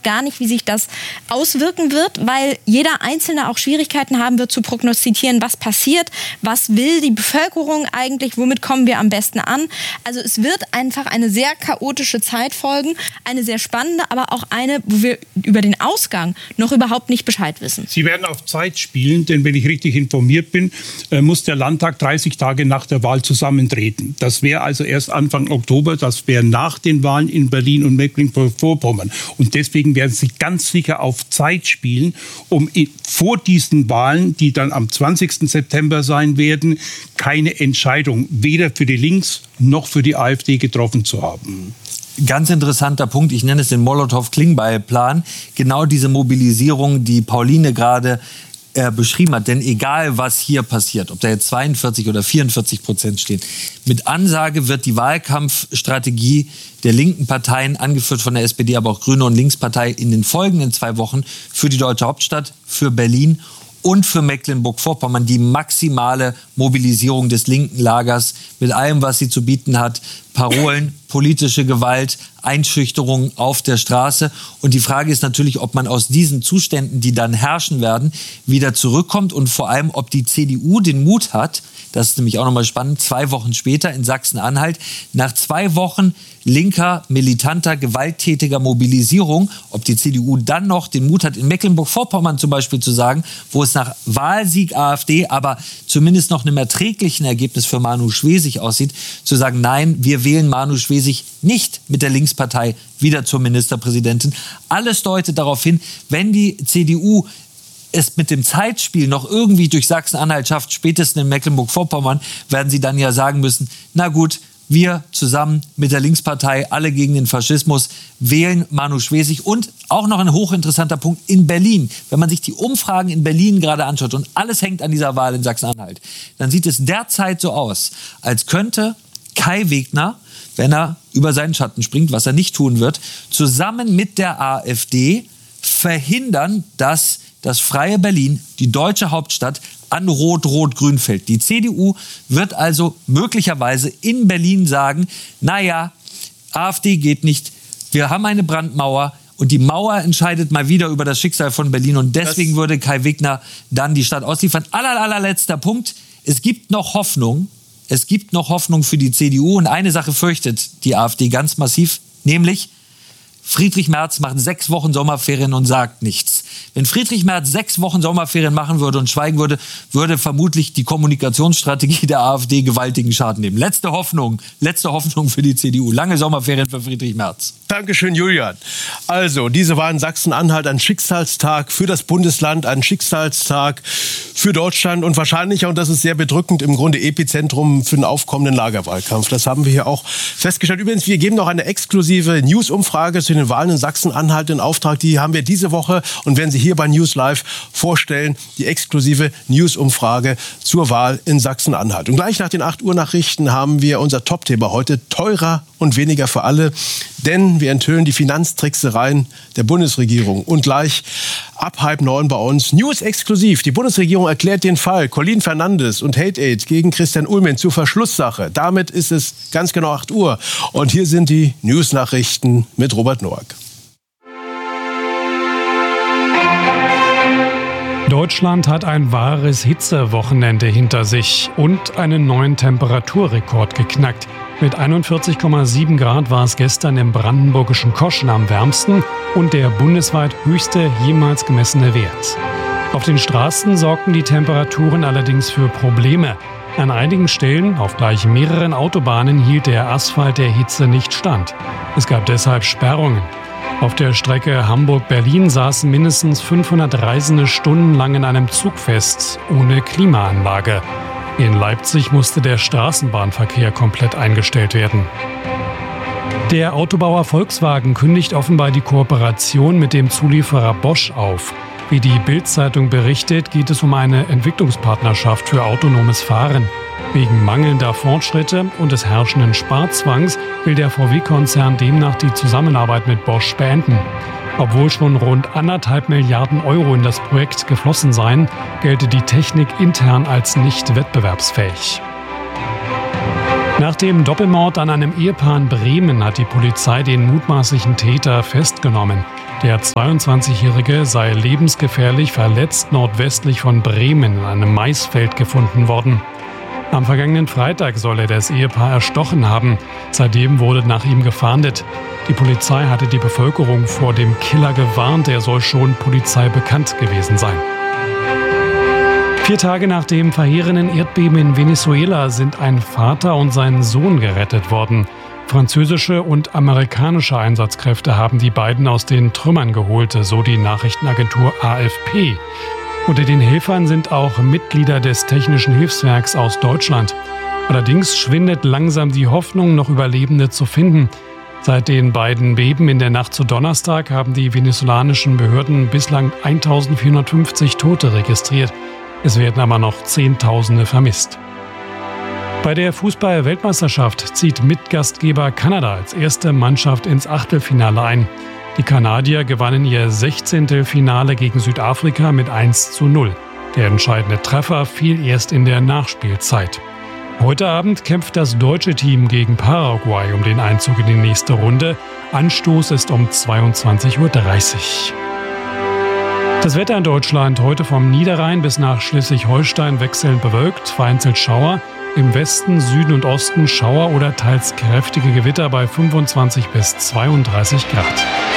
gar nicht, wie sich das auswirken wird, weil jeder Einzelne auch Schwierigkeiten haben wird zu prognostizieren, was passiert, was will die Bevölkerung eigentlich, womit kommen wir am besten an. Also es wird einfach eine sehr chaotische Zeit folgen, eine sehr spannende, aber auch eine, wo wir über den Ausgang noch überhaupt nicht Bescheid wissen. Sie werden auf Zeit spielen, denn wenn ich richtig informiert bin, muss der Landtag 30 Tage nach der Wahl zusammentreten. Das wäre also erst Anfang Oktober, das wäre nach den Wahlen in Berlin und Mecklenburg-Vorpommern. Und deswegen werden Sie ganz sicher auf Zeit spielen, um vor diesen Wahlen, die dann am 20. September sein werden, keine Entscheidung weder für die Links- noch für die AfD getroffen zu haben. Ganz interessanter Punkt, ich nenne es den Molotow-Klingbeil-Plan. Genau diese Mobilisierung, die Pauline gerade beschrieben hat. Denn egal, was hier passiert, ob da jetzt 42 oder 44% stehen, mit Ansage wird die Wahlkampfstrategie der linken Parteien, angeführt von der SPD, aber auch Grüne und Linkspartei, in den folgenden 2 Wochen für die deutsche Hauptstadt, für Berlin und für Mecklenburg-Vorpommern die maximale Mobilisierung des linken Lagers mit allem, was sie zu bieten hat. Parolen, politische Gewalt, Einschüchterung auf der Straße. Und die Frage ist natürlich, ob man aus diesen Zuständen, die dann herrschen werden, wieder zurückkommt und vor allem, ob die CDU den Mut hat, das ist nämlich auch nochmal spannend, 2 Wochen später in Sachsen-Anhalt, nach 2 Wochen linker, militanter, gewalttätiger Mobilisierung, ob die CDU dann noch den Mut hat, in Mecklenburg-Vorpommern zum Beispiel zu sagen, wo es nach Wahlsieg AfD, aber zumindest noch einem erträglichen Ergebnis für Manu Schwesig aussieht, zu sagen, nein, wir wählen Manu Schwesig nicht mit der Linkspartei wieder zur Ministerpräsidentin. Alles deutet darauf hin, wenn die CDU es mit dem Zeitspiel noch irgendwie durch Sachsen-Anhalt schafft, spätestens in Mecklenburg-Vorpommern, werden sie dann ja sagen müssen, na gut, wir zusammen mit der Linkspartei, alle gegen den Faschismus, wählen Manu Schwesig. Und auch noch ein hochinteressanter Punkt in Berlin. Wenn man sich die Umfragen in Berlin gerade anschaut und alles hängt an dieser Wahl in Sachsen-Anhalt, dann sieht es derzeit so aus, als könnte Kai Wegner, wenn er über seinen Schatten springt, was er nicht tun wird, zusammen mit der AfD verhindern, dass das freie Berlin, die deutsche Hauptstadt, an Rot-Rot-Grün fällt. Die CDU wird also möglicherweise in Berlin sagen, naja, AfD geht nicht, wir haben eine Brandmauer und die Mauer entscheidet mal wieder über das Schicksal von Berlin und deswegen würde Kai Wegner dann die Stadt ausliefern. Allerletzter Punkt, es gibt noch Hoffnung für die CDU und eine Sache fürchtet die AfD ganz massiv, nämlich Friedrich Merz macht 6 Wochen Sommerferien und sagt nichts. Wenn Friedrich Merz 6 Wochen Sommerferien machen würde und schweigen würde, würde vermutlich die Kommunikationsstrategie der AfD gewaltigen Schaden nehmen. Letzte Hoffnung für die CDU. Lange Sommerferien für Friedrich Merz. Dankeschön, Julian. Also, diese war in Sachsen-Anhalt ein Schicksalstag für das Bundesland, ein Schicksalstag für Deutschland und wahrscheinlich, und das ist sehr bedrückend, im Grunde Epizentrum für den aufkommenden Lagerwahlkampf. Das haben wir hier auch festgestellt. Übrigens, wir geben noch eine exklusive News-Umfrage zu den Wahlen in Sachsen-Anhalt in Auftrag. Die haben wir diese Woche und werden Sie hier bei News Live vorstellen. Die exklusive News-Umfrage zur Wahl in Sachsen-Anhalt. Und gleich nach den 8 Uhr Nachrichten haben wir unser Top-Thema heute, teurer und weniger für alle. Denn wir enthüllen die Finanztricksereien der Bundesregierung. Und gleich ab 8:30 bei uns News exklusiv. Die Bundesregierung erklärt den Fall Colin Fernandes und Hate Aid gegen Christian Ullmann zur Verschlusssache. Damit ist es ganz genau 8 Uhr. Und hier sind die News-Nachrichten mit Robert Noack. Deutschland hat ein wahres Hitzewochenende hinter sich und einen neuen Temperaturrekord geknackt. Mit 41,7 Grad war es gestern im brandenburgischen Koschen am wärmsten und der bundesweit höchste jemals gemessene Wert. Auf den Straßen sorgten die Temperaturen allerdings für Probleme. An einigen Stellen, auf gleich mehreren Autobahnen, hielt der Asphalt der Hitze nicht stand. Es gab deshalb Sperrungen. Auf der Strecke Hamburg-Berlin saßen mindestens 500 Reisende stundenlang in einem Zug fest, ohne Klimaanlage. In Leipzig musste der Straßenbahnverkehr komplett eingestellt werden. Der Autobauer Volkswagen kündigt offenbar die Kooperation mit dem Zulieferer Bosch auf. Wie die Bild-Zeitung berichtet, geht es um eine Entwicklungspartnerschaft für autonomes Fahren. Wegen mangelnder Fortschritte und des herrschenden Sparzwangs will der VW-Konzern demnach die Zusammenarbeit mit Bosch beenden. Obwohl schon rund 1,5 Milliarden Euro in das Projekt geflossen seien, gelte die Technik intern als nicht wettbewerbsfähig. Nach dem Doppelmord an einem Ehepaar in Bremen hat die Polizei den mutmaßlichen Täter festgenommen. Der 22-Jährige sei lebensgefährlich verletzt nordwestlich von Bremen in einem Maisfeld gefunden worden. Am vergangenen Freitag soll er das Ehepaar erstochen haben. Seitdem wurde nach ihm gefahndet. Die Polizei hatte die Bevölkerung vor dem Killer gewarnt. Er soll schon Polizei bekannt gewesen sein. 4 Tage nach dem verheerenden Erdbeben in Venezuela sind ein Vater und sein Sohn gerettet worden. Französische und amerikanische Einsatzkräfte haben die beiden aus den Trümmern geholt, so die Nachrichtenagentur AFP. Unter den Helfern sind auch Mitglieder des Technischen Hilfswerks aus Deutschland. Allerdings schwindet langsam die Hoffnung, noch Überlebende zu finden. Seit den beiden Beben in der Nacht zu Donnerstag haben die venezolanischen Behörden bislang 1450 Tote registriert. Es werden aber noch Zehntausende vermisst. Bei der Fußball-Weltmeisterschaft zieht Mitgastgeber Kanada als erste Mannschaft ins Achtelfinale ein. Die Kanadier gewannen ihr 16. Finale gegen Südafrika mit 1:0. Der entscheidende Treffer fiel erst in der Nachspielzeit. Heute Abend kämpft das deutsche Team gegen Paraguay um den Einzug in die nächste Runde. Anstoß ist um 22:30 Uhr. Das Wetter in Deutschland heute vom Niederrhein bis nach Schleswig-Holstein wechselnd bewölkt, vereinzelt Schauer. Im Westen, Süden und Osten Schauer oder teils kräftige Gewitter bei 25 bis 32 Grad.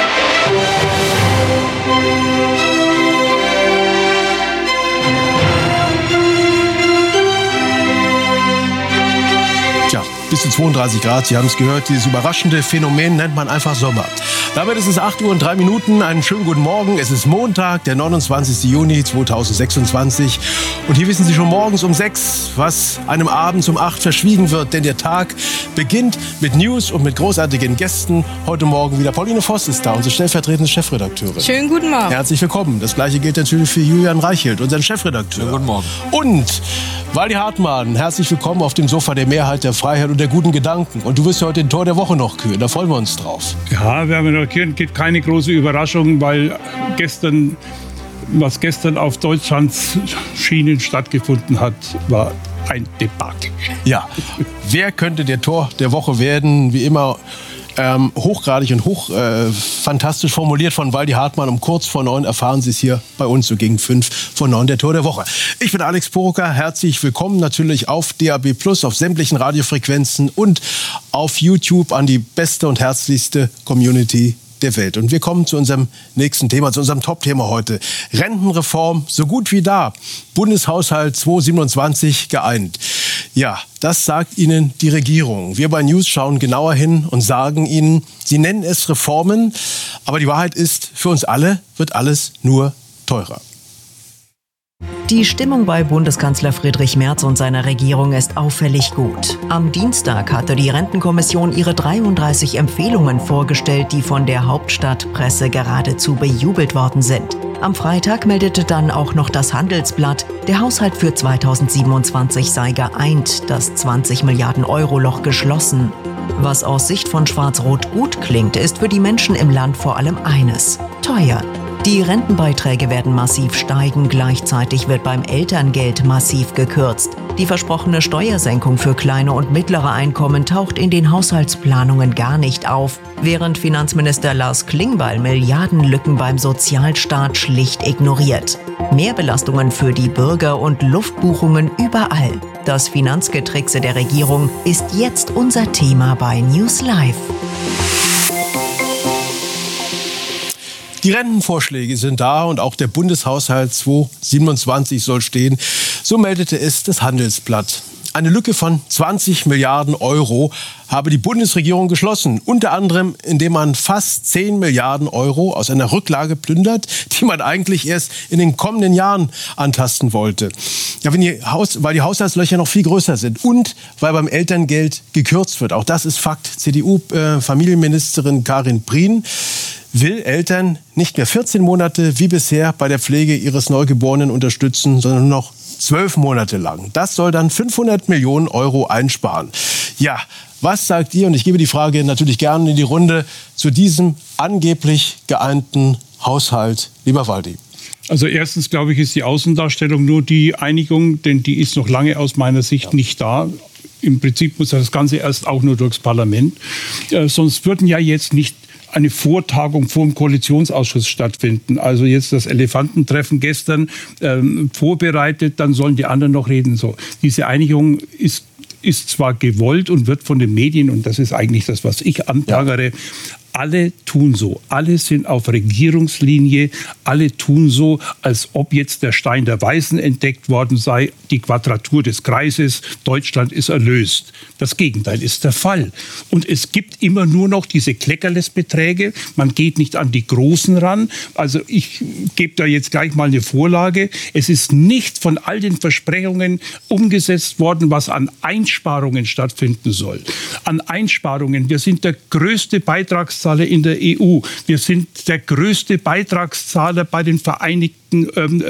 Bis zu 32 Grad, Sie haben es gehört, dieses überraschende Phänomen nennt man einfach Sommer. Damit ist es 8 Uhr und 3 Minuten, einen schönen guten Morgen. Es ist Montag, der 29. Juni 2026 und hier wissen Sie schon morgens um 6, was einem abends um 8 verschwiegen wird, denn der Tag beginnt mit News und mit großartigen Gästen. Heute Morgen wieder Pauline Voss ist da, unsere stellvertretende Chefredakteurin. Schönen guten Morgen. Herzlich willkommen. Das Gleiche gilt natürlich für Julian Reichelt, unseren Chefredakteur. Schönen guten Morgen. Und Waldi Hartmann, herzlich willkommen auf dem Sofa der Mehrheit, der Freiheit und der guten Gedanken. Und du wirst heute den Tor der Woche noch küren, da freuen wir uns drauf. Ja, wir haben noch küren, gibt keine große Überraschung, weil was gestern auf Deutschlands Schienen stattgefunden hat, war ein Debakel. Ja, wer könnte der Tor der Woche werden? Wie immer hochgradig und fantastisch formuliert von Waldi Hartmann. Um kurz vor 9 erfahren Sie es hier bei uns, so gegen 5 vor 9 der Tor der Woche. Ich bin Alex Poroker, herzlich willkommen natürlich auf DAB+, auf sämtlichen Radiofrequenzen und auf YouTube an die beste und herzlichste Community der Welt. Und wir kommen zu unserem nächsten Thema, zu unserem Top-Thema heute. Rentenreform, so gut wie da. Bundeshaushalt 2027 geeint. Ja, das sagt Ihnen die Regierung. Wir bei News schauen genauer hin und sagen Ihnen, Sie nennen es Reformen, aber die Wahrheit ist, für uns alle wird alles nur teurer. Die Stimmung bei Bundeskanzler Friedrich Merz und seiner Regierung ist auffällig gut. Am Dienstag hatte die Rentenkommission ihre 33 Empfehlungen vorgestellt, die von der Hauptstadtpresse geradezu bejubelt worden sind. Am Freitag meldete dann auch noch das Handelsblatt, der Haushalt für 2027 sei geeint, das 20 Milliarden Euro Loch geschlossen. Was aus Sicht von Schwarz-Rot gut klingt, ist für die Menschen im Land vor allem eines: teuer. Die Rentenbeiträge werden massiv steigen, gleichzeitig wird beim Elterngeld massiv gekürzt. Die versprochene Steuersenkung für kleine und mittlere Einkommen taucht in den Haushaltsplanungen gar nicht auf, während Finanzminister Lars Klingbeil Milliardenlücken beim Sozialstaat schlicht ignoriert. Mehrbelastungen für die Bürger und Luftbuchungen überall. Das Finanzgetrickse der Regierung ist jetzt unser Thema bei News Live. Die Rentenvorschläge sind da und auch der Bundeshaushalt 2027 soll stehen. So meldete es das Handelsblatt. Eine Lücke von 20 Milliarden Euro habe die Bundesregierung geschlossen. Unter anderem, indem man fast 10 Milliarden Euro aus einer Rücklage plündert, die man eigentlich erst in den kommenden Jahren antasten wollte. Ja, weil die Haushaltslöcher noch viel größer sind und weil beim Elterngeld gekürzt wird. Auch das ist Fakt. CDU-Familienministerin Karin Prien will Eltern nicht mehr 14 Monate wie bisher bei der Pflege ihres Neugeborenen unterstützen, sondern nur noch 12 Monate lang. Das soll dann 500 Millionen Euro einsparen. Ja, was sagt ihr? Und ich gebe die Frage natürlich gerne in die Runde zu diesem angeblich geeinten Haushalt. Lieber Waldi. Also erstens, glaube ich, ist die Außendarstellung nur die Einigung, denn die ist noch lange aus meiner Sicht nicht da. Im Prinzip muss das Ganze erst auch nur durchs Parlament. Sonst würden ja jetzt nicht eine Vortagung vor dem Koalitionsausschuss stattfinden. Also jetzt das Elefantentreffen gestern vorbereitet, dann sollen die anderen noch reden. So, diese Einigung ist zwar gewollt und wird von den Medien, und das ist eigentlich das, was ich antagere, alle tun so. Alle sind auf Regierungslinie. Alle tun so, als ob jetzt der Stein der Weisen entdeckt worden sei, die Quadratur des Kreises, Deutschland ist erlöst. Das Gegenteil ist der Fall. Und es gibt immer nur noch diese Kleckerles-Beträge. Man geht nicht an die Großen ran. Also ich gebe da jetzt gleich mal eine Vorlage. Es ist nicht von all den Versprechungen umgesetzt worden, was an Einsparungen stattfinden soll. An Einsparungen. Wir sind der größte Beitragszahler in der EU. Wir sind der größte Beitragszahler bei den Vereinigten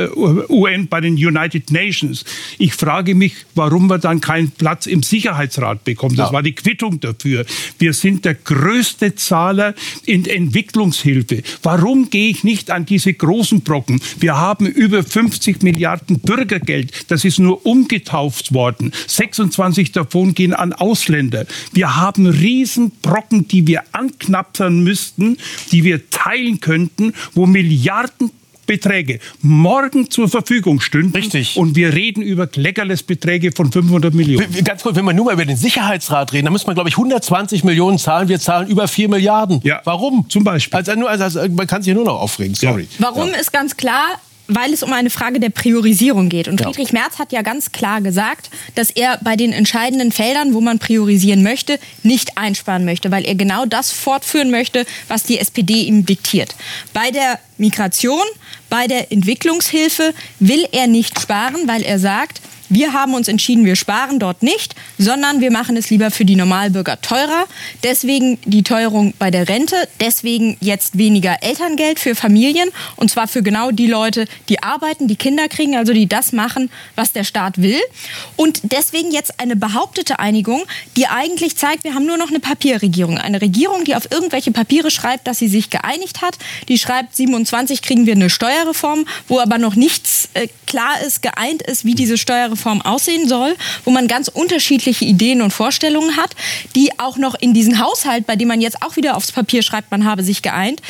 UN, bei den United Nations. Ich frage mich, warum wir dann keinen Platz im Sicherheitsrat bekommen. Das war die Quittung dafür. Wir sind der größte Zahler in Entwicklungshilfe. Warum gehe ich nicht an diese großen Brocken? Wir haben über 50 Milliarden Bürgergeld. Das ist nur umgetauft worden. 26 davon gehen an Ausländer. Wir haben Riesenbrocken, die wir anknapsen müssten, die wir teilen könnten, wo Milliardenbeträge morgen zur Verfügung stünden. Richtig. Und wir reden über Kleckerles-Beträge von 500 Millionen. Ganz kurz, wenn wir nur mal über den Sicherheitsrat reden, dann müssen wir, glaube ich, 120 Millionen zahlen. Wir zahlen über 4 Milliarden. Ja. Warum? Zum Beispiel. Also, man kann sich hier nur noch aufregen. Sorry. Warum ist ganz klar, weil es um eine Frage der Priorisierung geht. Und Friedrich Merz hat ja ganz klar gesagt, dass er bei den entscheidenden Feldern, wo man priorisieren möchte, nicht einsparen möchte, weil er genau das fortführen möchte, was die SPD ihm diktiert. Bei der Migration, bei der Entwicklungshilfe will er nicht sparen, weil er sagt, wir haben uns entschieden, wir sparen dort nicht, sondern wir machen es lieber für die Normalbürger teurer. Deswegen die Teuerung bei der Rente, deswegen jetzt weniger Elterngeld für Familien. Und zwar für genau die Leute, die arbeiten, die Kinder kriegen, also die das machen, was der Staat will. Und deswegen jetzt eine behauptete Einigung, die eigentlich zeigt, wir haben nur noch eine Papierregierung. Eine Regierung, die auf irgendwelche Papiere schreibt, dass sie sich geeinigt hat. Die schreibt, 27 kriegen wir eine Steuerreform, wo aber noch nichts klar ist, geeint ist, wie diese Steuerreform aussehen soll, wo man ganz unterschiedliche Ideen und Vorstellungen hat, die auch noch in diesen Haushalt, bei dem man jetzt auch wieder aufs Papier schreibt, man habe sich geeinigt,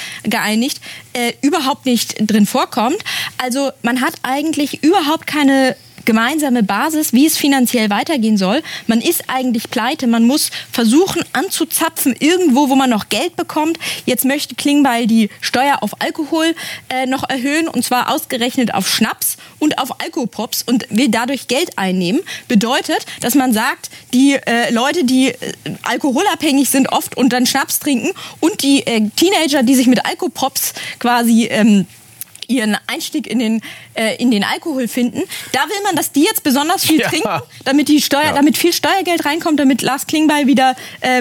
überhaupt nicht drin vorkommt. Also man hat eigentlich überhaupt keine gemeinsame Basis, wie es finanziell weitergehen soll. Man ist eigentlich pleite. Man muss versuchen anzuzapfen irgendwo, wo man noch Geld bekommt. Jetzt möchte Klingbeil die Steuer auf Alkohol noch erhöhen, und zwar ausgerechnet auf Schnaps und auf Alkopops, und will dadurch Geld einnehmen. Bedeutet, dass man sagt, die Leute, die alkoholabhängig sind oft und dann Schnaps trinken, und die Teenager, die sich mit Alkopops quasi ihren Einstieg in den Alkohol finden. Da will man, dass die jetzt besonders viel trinken, damit damit viel Steuergeld reinkommt, damit Lars Klingbeil wieder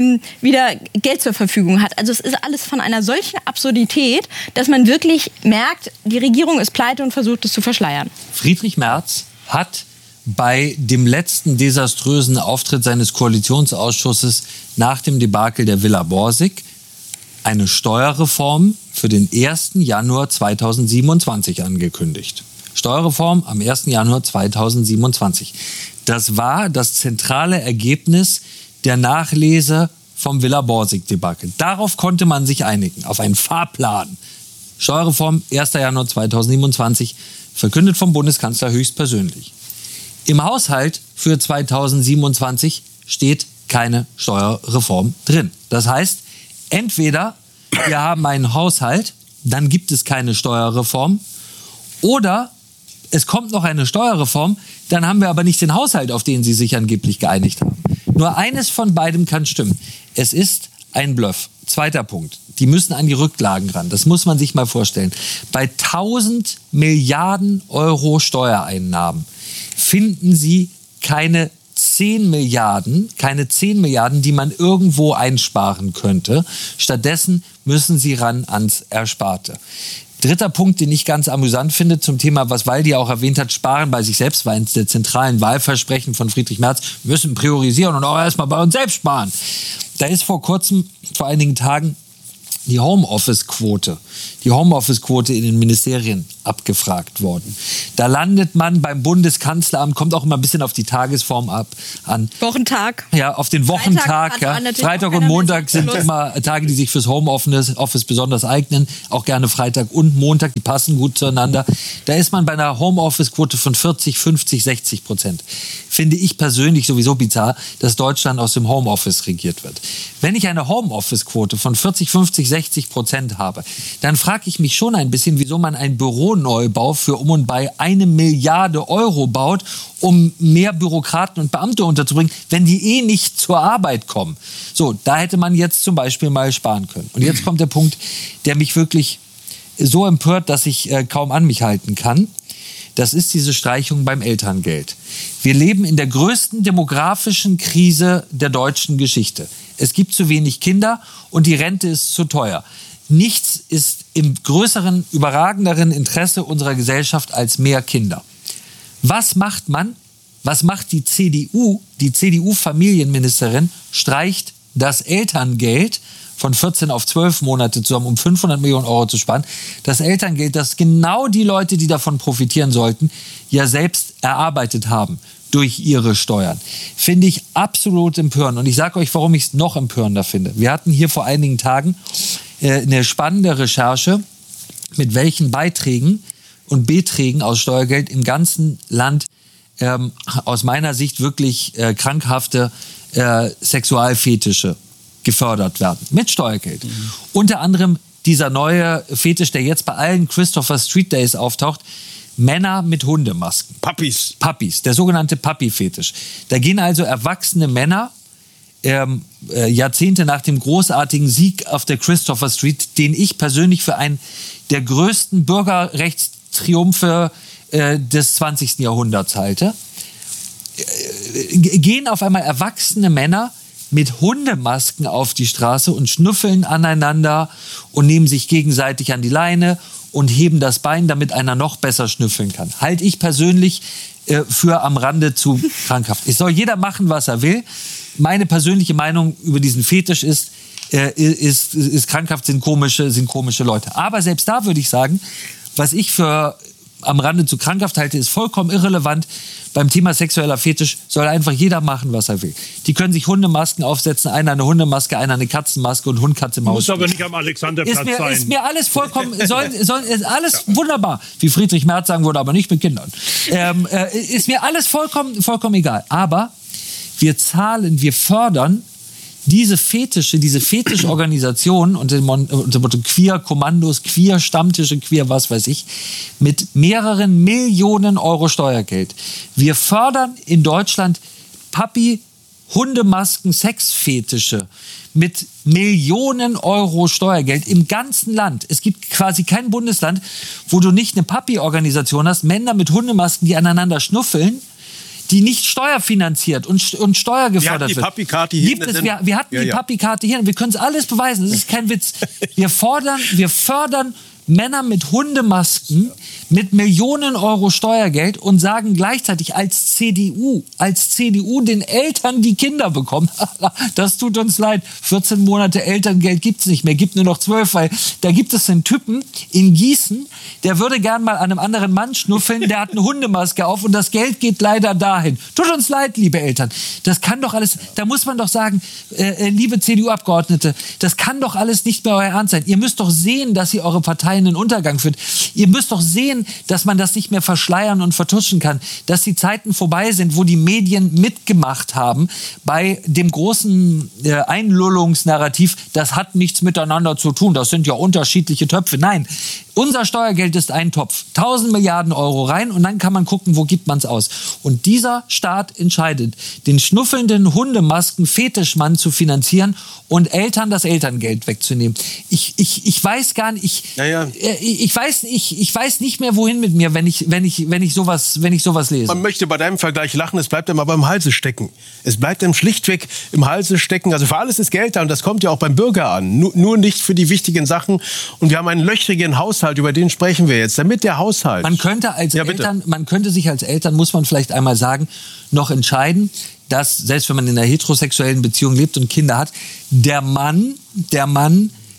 Geld zur Verfügung hat. Also es ist alles von einer solchen Absurdität, dass man wirklich merkt, die Regierung ist pleite und versucht es zu verschleiern. Friedrich Merz hat bei dem letzten desaströsen Auftritt seines Koalitionsausschusses nach dem Debakel der Villa Borsig eine Steuerreform für den 1. Januar 2027 angekündigt. Steuerreform am 1. Januar 2027. Das war das zentrale Ergebnis der Nachlese vom Villa Borsig-Debakel. Darauf konnte man sich einigen, auf einen Fahrplan. Steuerreform 1. Januar 2027, verkündet vom Bundeskanzler höchstpersönlich. Im Haushalt für 2027 steht keine Steuerreform drin. Das heißt, entweder wir haben einen Haushalt, dann gibt es keine Steuerreform, oder es kommt noch eine Steuerreform, dann haben wir aber nicht den Haushalt, auf den Sie sich angeblich geeinigt haben. Nur eines von beidem kann stimmen. Es ist ein Bluff. Zweiter Punkt. Die müssen an die Rücklagen ran. Das muss man sich mal vorstellen. Bei 1000 Milliarden Euro Steuereinnahmen finden Sie keine 10 Milliarden, die man irgendwo einsparen könnte. Stattdessen müssen sie ran ans Ersparte. Dritter Punkt, den ich ganz amüsant finde zum Thema, was Waldi auch erwähnt hat, Sparen bei sich selbst, war eines der zentralen Wahlversprechen von Friedrich Merz. Wir müssen priorisieren und auch erstmal bei uns selbst sparen. Da ist vor einigen Tagen die Homeoffice-Quote in den Ministerien abgefragt worden. Da landet man beim Bundeskanzleramt, kommt auch immer ein bisschen auf die Tagesform an. Wochentag. Ja, auf den Wochentag. Freitag und Montag sind immer Tage, die sich fürs Homeoffice besonders eignen. Auch gerne Freitag und Montag, die passen gut zueinander. Da ist man bei einer Homeoffice-Quote von 40, 50, 60%. Finde ich persönlich sowieso bizarr, dass Deutschland aus dem Homeoffice regiert wird. Wenn ich eine Homeoffice-Quote von 40, 50, 60% habe, dann frage ich mich schon ein bisschen, wieso man einen Büroneubau für um und bei 1 Milliarde Euro baut, um mehr Bürokraten und Beamte unterzubringen, wenn die nicht zur Arbeit kommen. So, da hätte man jetzt zum Beispiel mal sparen können. Und jetzt kommt der Punkt, der mich wirklich so empört, dass ich kaum an mich halten kann. Das ist diese Streichung beim Elterngeld. Wir leben in der größten demografischen Krise der deutschen Geschichte. Es gibt zu wenig Kinder und die Rente ist zu teuer. Nichts ist im größeren, überragenderen Interesse unserer Gesellschaft als mehr Kinder. Was macht man? Was macht die CDU? Die CDU-Familienministerin streicht das Elterngeld von 14 auf 12 Monate zusammen, um 500 Millionen Euro zu sparen. Das Elterngeld, das genau die Leute, die davon profitieren sollten, ja selbst erarbeitet haben durch ihre Steuern. Finde ich absolut empörend. Und ich sage euch, warum ich es noch empörender finde. Wir hatten hier vor einigen Tagen eine spannende Recherche, mit welchen Beiträgen und Beträgen aus Steuergeld im ganzen Land aus meiner Sicht wirklich krankhafte Sexualfetische gefördert werden. Mit Steuergeld. Unter anderem dieser neue Fetisch, der jetzt bei allen Christopher Street Days auftaucht, Männer mit Hundemasken. Puppies, der sogenannte Puppy-Fetisch. Da gehen also erwachsene Männer Jahrzehnte nach dem großartigen Sieg auf der Christopher Street, den ich persönlich für einen der größten Bürgerrechtstriumphe des 20. Jahrhunderts halte, gehen auf einmal erwachsene Männer mit Hundemasken auf die Straße und schnüffeln aneinander und nehmen sich gegenseitig an die Leine und heben das Bein, damit einer noch besser schnüffeln kann. Halte ich persönlich für am Rande zu krankhaft. Es soll jeder machen, was er will. Meine persönliche Meinung über diesen Fetisch ist krankhaft, sind komische Leute. Aber selbst da würde ich sagen, was ich für am Rande zu krankhaft halte, ist vollkommen irrelevant. Beim Thema sexueller Fetisch soll einfach jeder machen, was er will. Die können sich Hundemasken aufsetzen, einer eine Hundemaske, einer eine Katzenmaske und Hund, Katze, Maus. Muss aber nicht am Alexanderplatz sein. Ist mir alles vollkommen, ist alles wunderbar. Wie Friedrich Merz sagen würde, aber nicht mit Kindern. Ist mir alles vollkommen egal. Aber wir fördern diese Fetische, diese Fetischorganisationen unter dem Motto Queer-Kommandos, Queer-Stammtische, Queer was weiß ich, mit mehreren Millionen Euro Steuergeld. Wir fördern in Deutschland Hundemasken, Sexfetische mit Millionen Euro Steuergeld im ganzen Land. Es gibt quasi kein Bundesland, wo du nicht eine Puppy-Organisation hast, Männer mit Hundemasken, die aneinander schnuffeln, die nicht steuerfinanziert und steuergefördert wird. Wir hatten die Puppy-Karte hier und wir können es alles beweisen. Das ist kein Witz. Wir fördern Männer mit Hundemasken mit Millionen Euro Steuergeld und sagen gleichzeitig als CDU den Eltern, die Kinder bekommen, das tut uns leid, 14 Monate Elterngeld gibt's nicht mehr, gibt nur noch 12, weil da gibt es einen Typen in Gießen, der würde gern mal an einem anderen Mann schnuffeln, der hat eine Hundemaske auf und das Geld geht leider dahin. Tut uns leid, liebe Eltern. Das kann doch alles, da muss man doch sagen, liebe CDU-Abgeordnete, das kann doch alles nicht mehr euer Ernst sein. Ihr müsst doch sehen, dass ihr eure Parteien in den Untergang führt. Ihr müsst doch sehen, dass man das nicht mehr verschleiern und vertuschen kann, dass die Zeiten vorbei sind, wo die Medien mitgemacht haben bei dem großen Einlullungsnarrativ, das hat nichts miteinander zu tun, das sind ja unterschiedliche Töpfe. Nein, unser Steuergeld ist ein Topf, 1000 Milliarden Euro rein und dann kann man gucken, wo gibt man es aus. Und dieser Staat entscheidet, den schnuffelnden Hundemasken-Fetischmann zu finanzieren und Eltern das Elterngeld wegzunehmen. Ich weiß gar nicht, ich weiß nicht mehr, wohin mit mir, wenn ich sowas lese. Man möchte bei deinem Vergleich lachen, es bleibt einem aber im Halse stecken. Es bleibt einem schlichtweg im Halse stecken. Also für alles ist Geld da und das kommt ja auch beim Bürger an. Nur nicht für die wichtigen Sachen. Und wir haben einen löchrigen Haushalt, über den sprechen wir jetzt. Damit der Haushalt... Man könnte sich als Eltern, muss man vielleicht einmal sagen, noch entscheiden, dass, selbst wenn man in einer heterosexuellen Beziehung lebt und Kinder hat, der Mann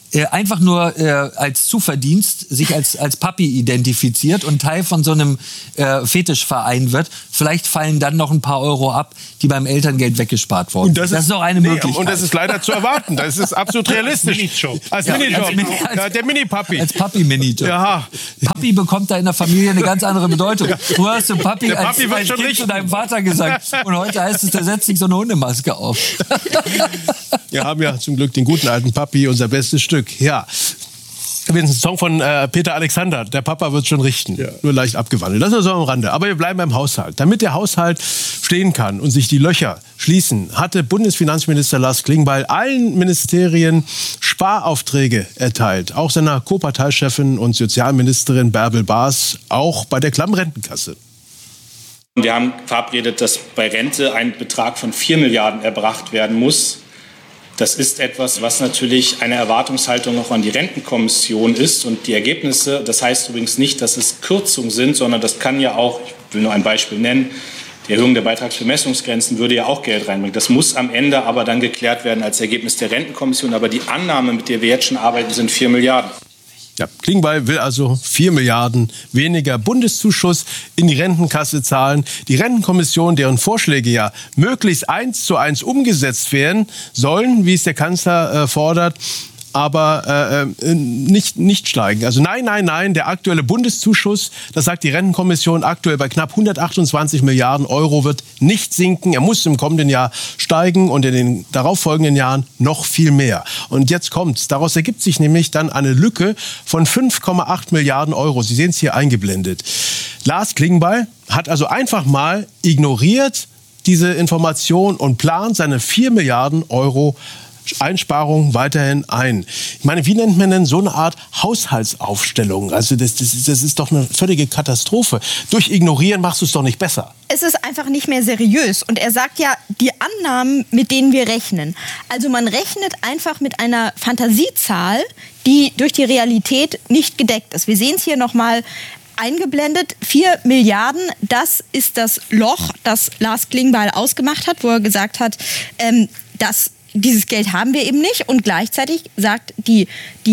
einfach nur als Zuverdienst sich als Papi identifiziert und Teil von so einem Fetischverein wird. Vielleicht fallen dann noch ein paar Euro ab, die beim Elterngeld weggespart wurden. Das ist doch eine Möglichkeit. Und das ist leider zu erwarten. Das ist absolut realistisch. Als Minijob. Der Mini-Papi. Als Papi-Minijob. Ja. Papi bekommt da in der Familie eine ganz andere Bedeutung. Du hast dem Papi als Kind zu deinem Vater gesagt. Und heute heißt es, der setzt sich so eine Hundemaske auf. Wir haben ja zum Glück den guten alten Papi, unser bestes Stück. Ja. Übrigens ein Song von Peter Alexander. Der Papa wird schon richten. Ja. Nur leicht abgewandelt. Das ist so am Rande. Aber wir bleiben beim Haushalt. Damit der Haushalt stehen kann und sich die Löcher schließen, hatte Bundesfinanzminister Lars Klingbeil allen Ministerien Sparaufträge erteilt. Auch seiner Co-Parteichefin und Sozialministerin Bärbel Baas. Auch bei der Klammrentenkasse. Wir haben verabredet, dass bei Rente ein Betrag von 4 Milliarden erbracht werden muss. Das ist etwas, was natürlich eine Erwartungshaltung auch an die Rentenkommission ist. Und die Ergebnisse, das heißt übrigens nicht, dass es Kürzungen sind, sondern das kann ja auch, ich will nur ein Beispiel nennen, die Erhöhung der Beitragsbemessungsgrenzen würde ja auch Geld reinbringen. Das muss am Ende aber dann geklärt werden als Ergebnis der Rentenkommission. Aber die Annahme, mit der wir jetzt schon arbeiten, sind 4 Milliarden. Ja, Klingbeil will also 4 Milliarden weniger Bundeszuschuss in die Rentenkasse zahlen. Die Rentenkommission, deren Vorschläge ja möglichst 1:1 umgesetzt werden sollen, wie es der Kanzler fordert, aber nicht steigen. Also nein, der aktuelle Bundeszuschuss, das sagt die Rentenkommission, aktuell bei knapp 128 Milliarden Euro wird nicht sinken. Er muss im kommenden Jahr steigen und in den darauffolgenden Jahren noch viel mehr. Und jetzt kommt's. Daraus ergibt sich nämlich dann eine Lücke von 5,8 Milliarden Euro. Sie sehen es hier eingeblendet. Lars Klingbeil hat also einfach mal ignoriert diese Information und plant seine 4 Milliarden Euro Einsparungen weiterhin ein. Ich meine, wie nennt man denn so eine Art Haushaltsaufstellung? Also das ist doch eine völlige Katastrophe. Durch Ignorieren machst du es doch nicht besser. Es ist einfach nicht mehr seriös. Und er sagt ja, die Annahmen, mit denen wir rechnen. Also man rechnet einfach mit einer Fantasiezahl, die durch die Realität nicht gedeckt ist. Wir sehen es hier nochmal eingeblendet. 4 Milliarden, das ist das Loch, das Lars Klingbeil ausgemacht hat, wo er gesagt hat, dieses Geld haben wir eben nicht. Und gleichzeitig sagt die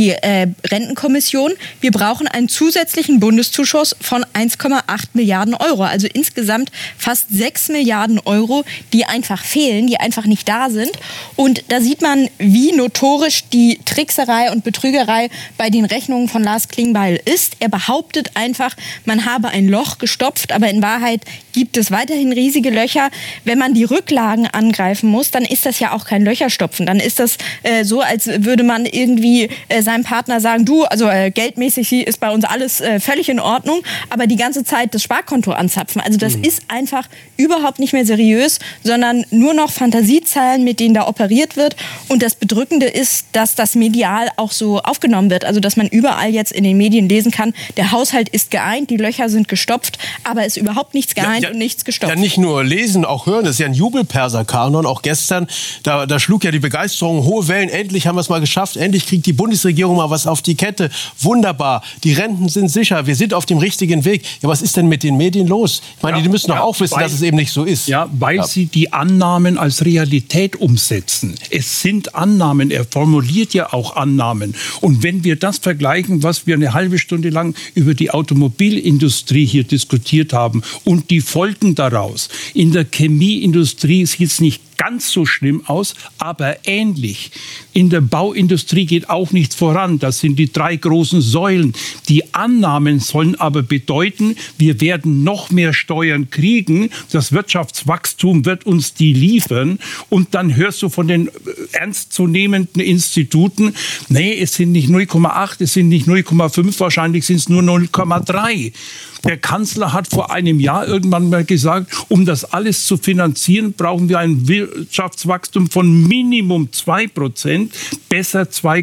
Rentenkommission, wir brauchen einen zusätzlichen Bundeszuschuss von 1,8 Milliarden Euro. Also insgesamt fast 6 Milliarden Euro, die einfach fehlen, die einfach nicht da sind. Und da sieht man, wie notorisch die Trickserei und Betrügerei bei den Rechnungen von Lars Klingbeil ist. Er behauptet einfach, man habe ein Loch gestopft, aber in Wahrheit gibt es weiterhin riesige Löcher. Wenn man die Rücklagen angreifen muss, dann ist das ja auch kein Löcherstopfen. Dann ist das so, als würde man irgendwie seinem Partner sagen, du, also geldmäßig ist bei uns alles völlig in Ordnung, aber die ganze Zeit das Sparkonto anzapfen. Also das ist einfach überhaupt nicht mehr seriös, sondern nur noch Fantasiezahlen, mit denen da operiert wird. Und das Bedrückende ist, dass das medial auch so aufgenommen wird. Also dass man überall jetzt in den Medien lesen kann, der Haushalt ist geeint, die Löcher sind gestopft, aber es ist überhaupt nichts geeint und nichts gestopft. Ja, nicht nur lesen, auch hören. Das ist ja ein Jubelperser-Kanon. Auch gestern, da schlug ja die Begeisterung hohe Wellen. Endlich haben wir es mal geschafft. Endlich kriegt die Bundesregierung mal was auf die Kette. Wunderbar. Die Renten sind sicher. Wir sind auf dem richtigen Weg. Ja, was ist denn mit den Medien los? Ich meine, die müssen doch auch wissen, dass es eben nicht so ist. Ja, weil sie die Annahmen als Realität umsetzen. Es sind Annahmen. Er formuliert ja auch Annahmen. Und wenn wir das vergleichen, was wir eine halbe Stunde lang über die Automobilindustrie hier diskutiert haben und die Folgen daraus. In der Chemieindustrie sieht es nicht ganz so schlimm aus, aber ähnlich. In der Bauindustrie geht auch nichts voran. Das sind die 3 großen Säulen. Die Annahmen sollen aber bedeuten, wir werden noch mehr Steuern kriegen. Das Wirtschaftswachstum wird uns die liefern. Und dann hörst du von den ernstzunehmenden Instituten, nee, es sind nicht 0,8, es sind nicht 0,5, wahrscheinlich sind es nur 0,3. Der Kanzler hat vor einem Jahr irgendwann mal gesagt, um das alles zu finanzieren, brauchen wir ein Wirtschaftswachstum von Minimum 2%, besser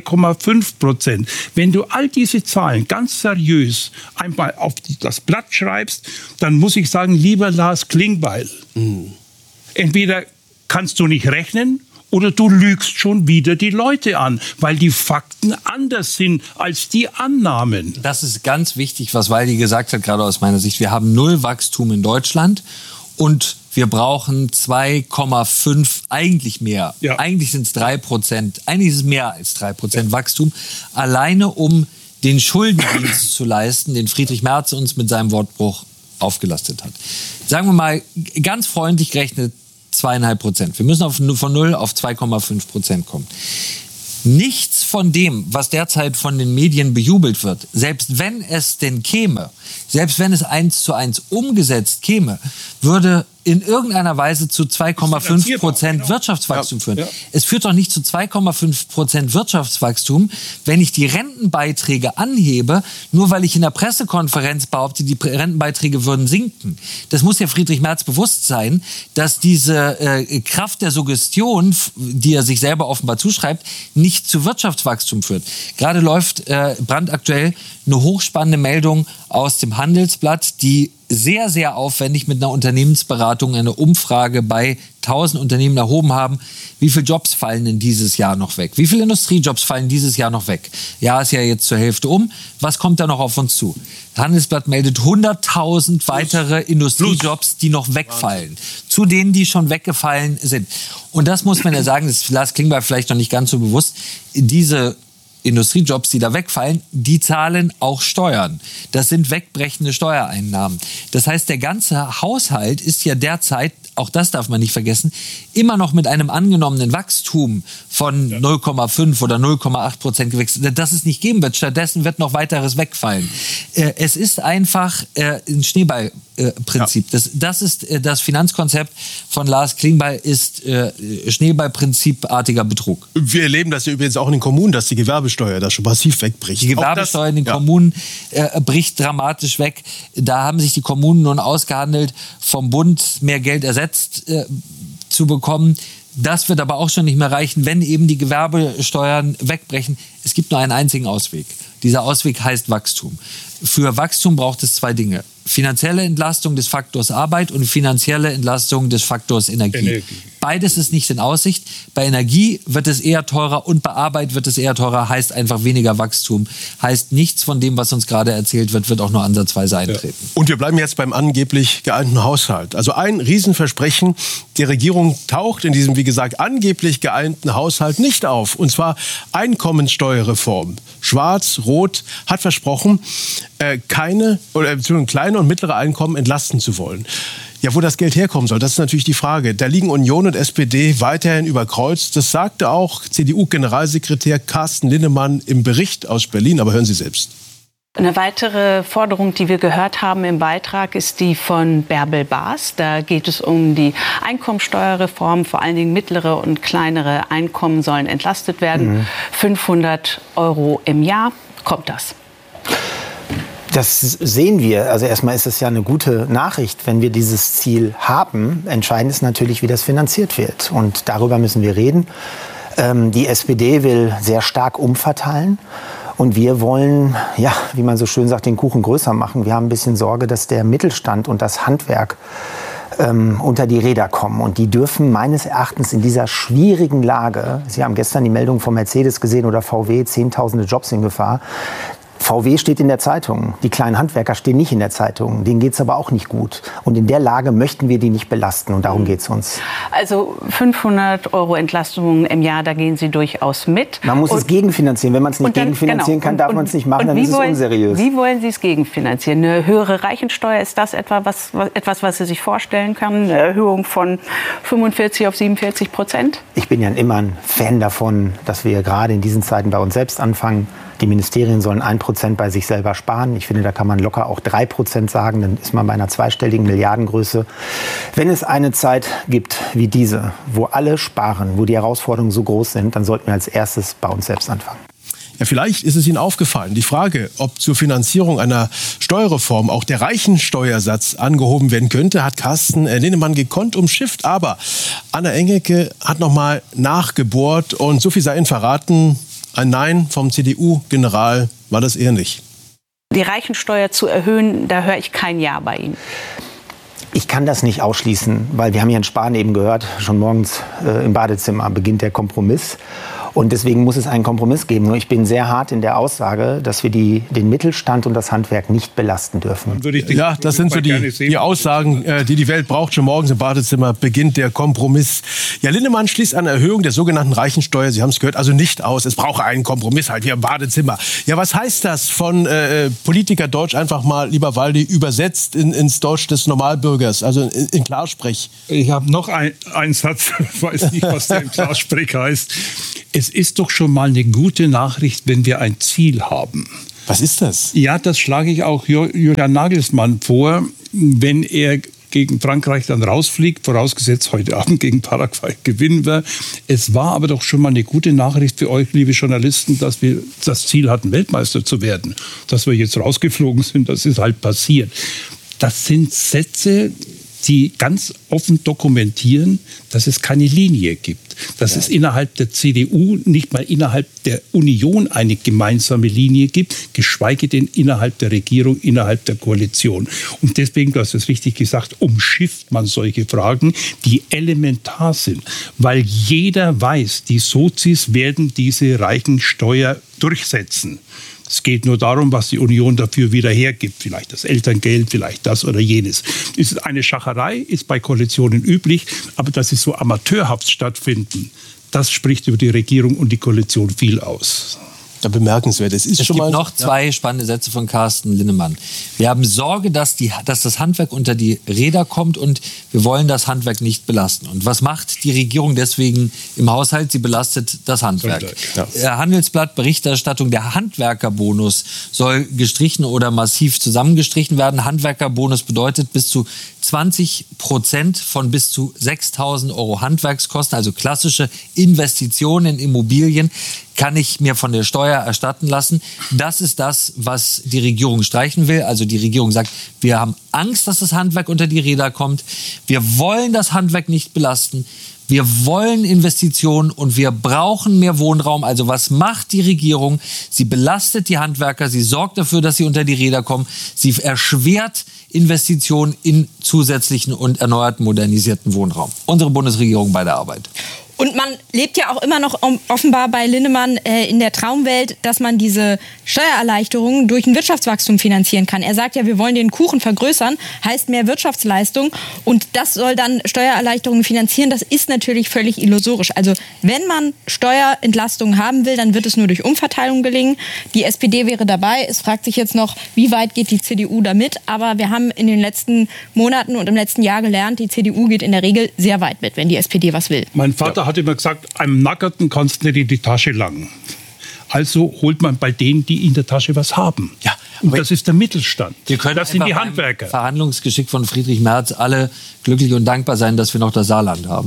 2,5%. Wenn du all diese Zahlen ganz seriös einmal auf das Blatt schreibst, dann muss ich sagen, lieber Lars Klingbeil, entweder kannst du nicht rechnen, oder du lügst schon wieder die Leute an, weil die Fakten anders sind als die Annahmen. Das ist ganz wichtig, was Waldi gesagt hat, gerade aus meiner Sicht. Wir haben 0 Wachstum in Deutschland und wir brauchen 2,5, eigentlich mehr. Ja. Eigentlich sind es 3%. Eigentlich ist es mehr als 3% Wachstum. Alleine um den Schuldendienst zu leisten, den Friedrich Merz uns mit seinem Wortbruch aufgelastet hat. Sagen wir mal, ganz freundlich gerechnet 2,5%. Wir müssen von 0 auf 2,5% kommen. Nichts von dem, was derzeit von den Medien bejubelt wird, selbst wenn es denn käme, selbst wenn es 1:1 umgesetzt käme, würde in irgendeiner Weise zu 2,5% Wirtschaftswachstum führen. Ja. Es führt doch nicht zu 2,5% Wirtschaftswachstum, wenn ich die Rentenbeiträge anhebe, nur weil ich in der Pressekonferenz behaupte, die Rentenbeiträge würden sinken. Das muss ja Friedrich Merz bewusst sein, dass diese Kraft der Suggestion, die er sich selber offenbar zuschreibt, nicht zu Wirtschaftswachstum führt. Gerade läuft brandaktuell eine hochspannende Meldung aus dem Handelsblatt, die sehr, sehr aufwendig mit einer Unternehmensberatung eine Umfrage bei 1000 Unternehmen erhoben haben. Wie viele Jobs fallen denn dieses Jahr noch weg? Wie viele Industriejobs fallen dieses Jahr noch weg? Ja, ist ja jetzt zur Hälfte um. Was kommt da noch auf uns zu? Das Handelsblatt meldet 100.000 weitere Industriejobs, die noch wegfallen. Zu denen, die schon weggefallen sind. Und das muss man ja sagen, das ist Lars Klingbeil vielleicht noch nicht ganz so bewusst. Diese Industriejobs, die da wegfallen, die zahlen auch Steuern. Das sind wegbrechende Steuereinnahmen. Das heißt, der ganze Haushalt ist ja derzeit, auch das darf man nicht vergessen, immer noch mit einem angenommenen Wachstum von 0,5 oder 0,8% gewechselt. Das es nicht geben wird. Stattdessen wird noch weiteres wegfallen. Es ist einfach ein Schneeballprinzip. Das ist das Finanzkonzept von Lars Klingbeil, ist Schneeballprinzipartiger Betrug. Wir erleben das ja übrigens auch in den Kommunen, dass die Gewerbesteuer da schon massiv wegbricht. Die Gewerbesteuer in den Kommunen bricht dramatisch weg. Da haben sich die Kommunen nun ausgehandelt, vom Bund mehr Geld ersetzt zu bekommen. Das wird aber auch schon nicht mehr reichen, wenn eben die Gewerbesteuern wegbrechen. Es gibt nur einen einzigen Ausweg. Dieser Ausweg heißt Wachstum. Für Wachstum braucht es zwei Dinge. Finanzielle Entlastung des Faktors Arbeit und finanzielle Entlastung des Faktors Energie. Beides ist nicht in Aussicht. Bei Energie wird es eher teurer und bei Arbeit wird es eher teurer, heißt einfach weniger Wachstum. Heißt, nichts von dem, was uns gerade erzählt wird auch nur ansatzweise eintreten. Ja. Und wir bleiben jetzt beim angeblich geeinten Haushalt. Also ein Riesenversprechen, die Regierung taucht in diesem, wie gesagt, angeblich geeinten Haushalt nicht auf. Und zwar Einkommensteuerreform. Schwarz-Rot hat versprochen, kleine und mittlere Einkommen entlasten zu wollen. Ja, wo das Geld herkommen soll, das ist natürlich die Frage. Da liegen Union und SPD weiterhin über Kreuz. Das sagte auch CDU-Generalsekretär Carsten Linnemann im Bericht aus Berlin. Aber hören Sie selbst. Eine weitere Forderung, die wir gehört haben im Beitrag, ist die von Bärbel Baas. Da geht es um die Einkommensteuerreform. Vor allen Dingen mittlere und kleinere Einkommen sollen entlastet werden. 500 € im Jahr. Kommt das? Das sehen wir. Also erstmal ist es ja eine gute Nachricht, wenn wir dieses Ziel haben. Entscheidend ist natürlich, wie das finanziert wird. Und darüber müssen wir reden. Die SPD will sehr stark umverteilen. Und wir wollen, ja, wie man so schön sagt, den Kuchen größer machen. Wir haben ein bisschen Sorge, dass der Mittelstand und das Handwerk unter die Räder kommen. Und die dürfen meines Erachtens in dieser schwierigen Lage, Sie haben gestern die Meldung von Mercedes gesehen oder VW, Zehntausende Jobs in Gefahr. VW steht in der Zeitung, die kleinen Handwerker stehen nicht in der Zeitung, denen geht es aber auch nicht gut. Und in der Lage möchten wir die nicht belasten und darum geht es uns. Also 500 € Entlastung im Jahr, da gehen Sie durchaus mit. Man muss es gegenfinanzieren. Wenn man es nicht gegenfinanzieren kann, darf man es nicht machen, dann ist es unseriös. Wie wollen Sie es gegenfinanzieren? Eine höhere Reichensteuer, ist das etwas, was Sie sich vorstellen können? Eine Erhöhung von 45 auf 47%? Ich bin ja immer ein Fan davon, dass wir gerade in diesen Zeiten bei uns selbst anfangen. Die Ministerien sollen 1% bei sich selber sparen. Ich finde, da kann man locker auch 3% sagen. Dann ist man bei einer zweistelligen Milliardengröße. Wenn es eine Zeit gibt wie diese, wo alle sparen, wo die Herausforderungen so groß sind, dann sollten wir als erstes bei uns selbst anfangen. Ja, vielleicht ist es Ihnen aufgefallen. Die Frage, ob zur Finanzierung einer Steuerreform auch der Reichensteuersatz angehoben werden könnte, hat Carsten Linnemann gekonnt umschifft. Aber Anna Engelke hat noch mal nachgebohrt und so viel sei Ihnen verraten. Ein Nein vom CDU-General war das eher nicht. Die Reichensteuer zu erhöhen, da höre ich kein Ja bei Ihnen. Ich kann das nicht ausschließen, weil wir haben Jens Spahn eben gehört, schon morgens im Badezimmer beginnt der Kompromiss. Und deswegen muss es einen Kompromiss geben. Nur ich bin sehr hart in der Aussage, dass wir den Mittelstand und das Handwerk nicht belasten dürfen. Ja, das sind so die Aussagen, die die Welt braucht. Schon morgens im Badezimmer beginnt der Kompromiss. Ja, Linnemann schließt eine Erhöhung der sogenannten Reichensteuer, Sie haben es gehört, also nicht aus. Es brauche einen Kompromiss halt hier im Badezimmer. Ja, was heißt das von Politiker Deutsch einfach mal, lieber Waldi, übersetzt ins Deutsch des Normalbürgers, also in Klarsprech? Ich habe noch einen Satz, ich weiß nicht, was der in Klarsprech heißt. Es ist doch schon mal eine gute Nachricht, wenn wir ein Ziel haben. Was ist das? Ja, das schlage ich auch Julian Nagelsmann vor, wenn er gegen Frankreich dann rausfliegt, vorausgesetzt heute Abend gegen Paraguay gewinnen wir. Es war aber doch schon mal eine gute Nachricht für euch, liebe Journalisten, dass wir das Ziel hatten, Weltmeister zu werden. Dass wir jetzt rausgeflogen sind, das ist halt passiert. Das sind Sätze, die ganz offen dokumentieren, dass es keine Linie gibt. Dass es innerhalb der CDU, nicht mal innerhalb der Union eine gemeinsame Linie gibt, geschweige denn innerhalb der Regierung, innerhalb der Koalition. Und deswegen, du hast es richtig gesagt, umschifft man solche Fragen, die elementar sind. Weil jeder weiß, die Sozis werden diese Reichensteuer durchsetzen. Es geht nur darum, was die Union dafür wieder hergibt. Vielleicht das Elterngeld, vielleicht das oder jenes. Ist eine Schacherei, ist bei Koalitionen üblich, aber dass sie so amateurhaft stattfinden, das spricht über die Regierung und die Koalition viel aus. Ja, bemerkenswert. Es gibt noch zwei spannende Sätze von Carsten Linnemann. Wir haben Sorge, dass das Handwerk unter die Räder kommt und wir wollen das Handwerk nicht belasten. Und was macht die Regierung deswegen im Haushalt? Sie belastet das Handwerk. Ja. Handelsblatt Berichterstattung, der Handwerkerbonus soll gestrichen oder massiv zusammengestrichen werden. Handwerkerbonus bedeutet bis zu 20% von bis zu 6.000 € Handwerkskosten, also klassische Investitionen in Immobilien, kann ich mir von der Steuer erstatten lassen. Das ist das, was die Regierung streichen will. Also die Regierung sagt, wir haben Angst, dass das Handwerk unter die Räder kommt. Wir wollen das Handwerk nicht belasten. Wir wollen Investitionen und wir brauchen mehr Wohnraum. Also was macht die Regierung? Sie belastet die Handwerker, sie sorgt dafür, dass sie unter die Räder kommen. Sie erschwert Investitionen in zusätzlichen und erneuerten, modernisierten Wohnraum. Unsere Bundesregierung bei der Arbeit. Und man lebt ja auch immer noch offenbar bei Linnemann in der Traumwelt, dass man diese Steuererleichterungen durch ein Wirtschaftswachstum finanzieren kann. Er sagt ja, wir wollen den Kuchen vergrößern, heißt mehr Wirtschaftsleistung. Und das soll dann Steuererleichterungen finanzieren. Das ist natürlich völlig illusorisch. Also wenn man Steuerentlastungen haben will, dann wird es nur durch Umverteilung gelingen. Die SPD wäre dabei. Es fragt sich jetzt noch, wie weit geht die CDU damit. Aber wir haben in den letzten Monaten und im letzten Jahr gelernt, die CDU geht in der Regel sehr weit mit, wenn die SPD was will. Mein Vater hat immer gesagt, einem Nackerten kannst du nicht in die Tasche langen. Also holt man bei denen, die in der Tasche was haben. Ja, und das ist der Mittelstand. Das sind die Handwerker. Verhandlungsgeschick von Friedrich Merz alle glücklich und dankbar sein, dass wir noch das Saarland haben.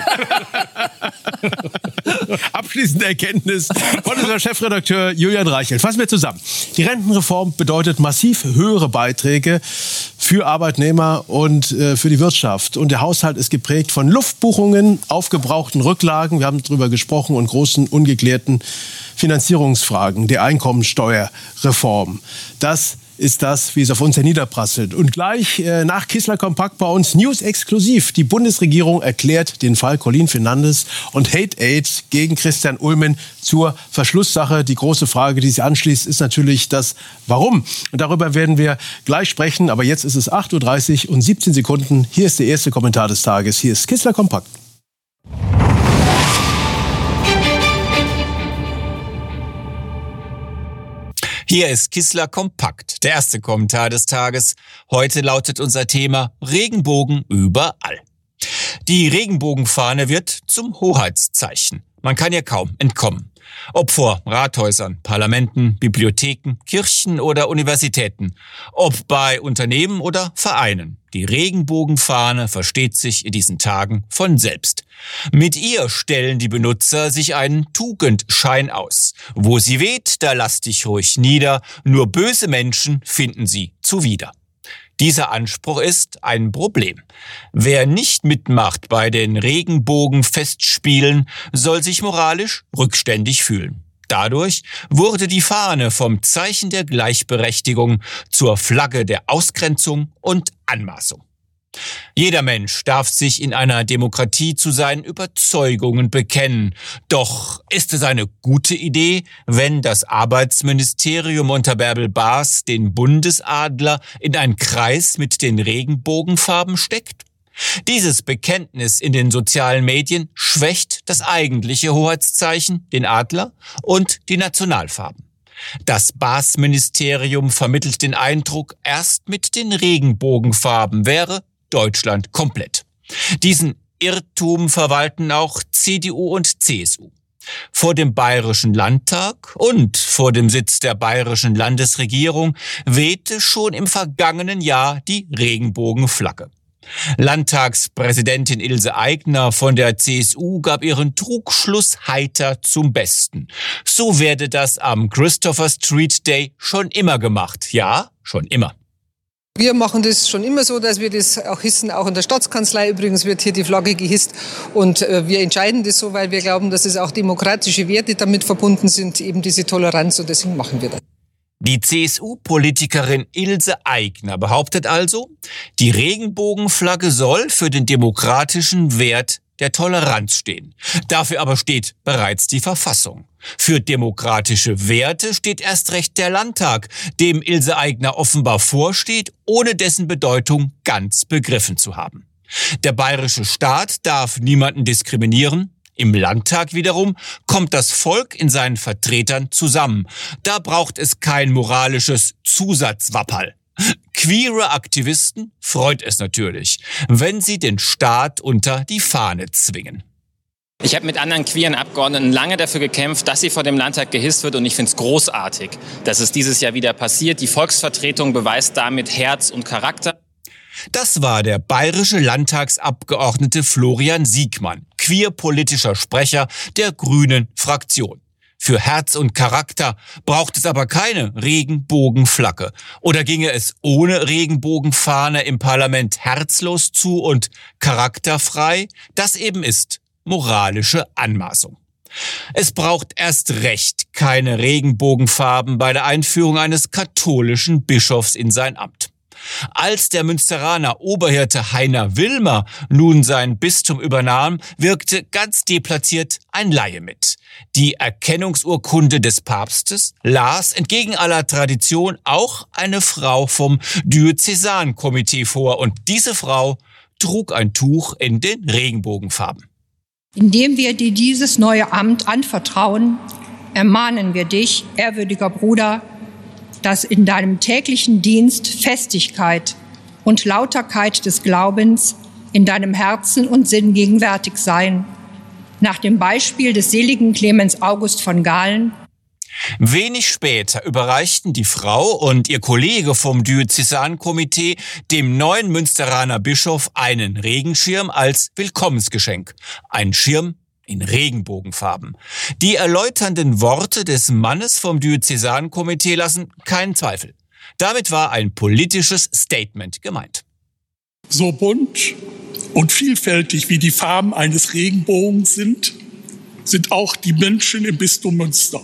Abschließende Erkenntnis von unserem Chefredakteur Julian Reichelt. Fassen wir zusammen. Die Rentenreform bedeutet massiv höhere Beiträge für Arbeitnehmer und für die Wirtschaft. Und der Haushalt ist geprägt von Luftbuchungen, aufgebrauchten Rücklagen, wir haben darüber gesprochen, und großen ungeklärten Finanzierungsfragen der Einkommensteuerreform. Das ist das, wie es auf uns herniederprasselt. Und gleich nach Kissler Kompakt bei uns News exklusiv. Die Bundesregierung erklärt den Fall Colin Fernandes und Hate Aid gegen Christian Ulmen zur Verschlusssache. Die große Frage, die sich anschließt, ist natürlich das Warum. Und darüber werden wir gleich sprechen. Aber jetzt ist es 8:30 Uhr und 17 Sekunden. Hier ist der erste Kommentar des Tages. Hier ist Kissler Kompakt. Hier ist Kissler Kompakt, der erste Kommentar des Tages. Heute lautet unser Thema Regenbogen überall. Die Regenbogenfahne wird zum Hoheitszeichen. Man kann ihr kaum entkommen. Ob vor Rathäusern, Parlamenten, Bibliotheken, Kirchen oder Universitäten. Ob bei Unternehmen oder Vereinen. Die Regenbogenfahne versteht sich in diesen Tagen von selbst. Mit ihr stellen die Benutzer sich einen Tugendschein aus. Wo sie weht, da lass dich ruhig nieder. Nur böse Menschen finden sie zuwider. Dieser Anspruch ist ein Problem. Wer nicht mitmacht bei den Regenbogenfestspielen, soll sich moralisch rückständig fühlen. Dadurch wurde die Fahne vom Zeichen der Gleichberechtigung zur Flagge der Ausgrenzung und Anmaßung. Jeder Mensch darf sich in einer Demokratie zu seinen Überzeugungen bekennen. Doch ist es eine gute Idee, wenn das Arbeitsministerium unter Bärbel Baas den Bundesadler in einen Kreis mit den Regenbogenfarben steckt? Dieses Bekenntnis in den sozialen Medien schwächt das eigentliche Hoheitszeichen, den Adler, und die Nationalfarben. Das Baas-Ministerium vermittelt den Eindruck, erst mit den Regenbogenfarben wäre Deutschland komplett. Diesen Irrtum verwalten auch CDU und CSU. Vor dem Bayerischen Landtag und vor dem Sitz der bayerischen Landesregierung wehte schon im vergangenen Jahr die Regenbogenflagge. Landtagspräsidentin Ilse Aigner von der CSU gab ihren Trugschluss heiter zum Besten. So werde das am Christopher Street Day schon immer gemacht. Ja, schon immer. Wir machen das schon immer so, dass wir das auch hissen. Auch in der Staatskanzlei übrigens wird hier die Flagge gehisst. Und wir entscheiden das so, weil wir glauben, dass es auch demokratische Werte damit verbunden sind, eben diese Toleranz. Und deswegen machen wir das. Die CSU-Politikerin Ilse Aigner behauptet also, die Regenbogenflagge soll für den demokratischen Wert der Toleranz stehen. Dafür aber steht bereits die Verfassung. Für demokratische Werte steht erst recht der Landtag, dem Ilse Aigner offenbar vorsteht, ohne dessen Bedeutung ganz begriffen zu haben. Der bayerische Staat darf niemanden diskriminieren. Im Landtag wiederum kommt das Volk in seinen Vertretern zusammen. Da braucht es kein moralisches Zusatzwapperl. Queere Aktivisten freut es natürlich, wenn sie den Staat unter die Fahne zwingen. Ich habe mit anderen queeren Abgeordneten lange dafür gekämpft, dass sie vor dem Landtag gehisst wird, und ich finde es großartig, dass es dieses Jahr wieder passiert. Die Volksvertretung beweist damit Herz und Charakter. Das war der bayerische Landtagsabgeordnete Florian Siegmann, queerpolitischer Sprecher der Grünen Fraktion. Für Herz und Charakter braucht es aber keine Regenbogenflagge. Oder ginge es ohne Regenbogenfahne im Parlament herzlos zu und charakterfrei? Das eben ist moralische Anmaßung. Es braucht erst recht keine Regenbogenfarben bei der Einführung eines katholischen Bischofs in sein Amt. Als der Münsteraner Oberhirte Heiner Wilmer nun sein Bistum übernahm, wirkte ganz deplatziert ein Laie mit. Die Erkennungsurkunde des Papstes las entgegen aller Tradition auch eine Frau vom Diözesankomitee vor, und diese Frau trug ein Tuch in den Regenbogenfarben. Indem wir dir dieses neue Amt anvertrauen, ermahnen wir dich, ehrwürdiger Bruder, dass in deinem täglichen Dienst Festigkeit und Lauterkeit des Glaubens in deinem Herzen und Sinn gegenwärtig seien, nach dem Beispiel des seligen Clemens August von Galen. Wenig später überreichten die Frau und ihr Kollege vom Diözesankomitee dem neuen Münsteraner Bischof einen Regenschirm als Willkommensgeschenk. Ein Schirm in Regenbogenfarben. Die erläuternden Worte des Mannes vom Diözesankomitee lassen keinen Zweifel. Damit war ein politisches Statement gemeint. So bunt und vielfältig wie die Farben eines Regenbogens sind auch die Menschen im Bistum Münster.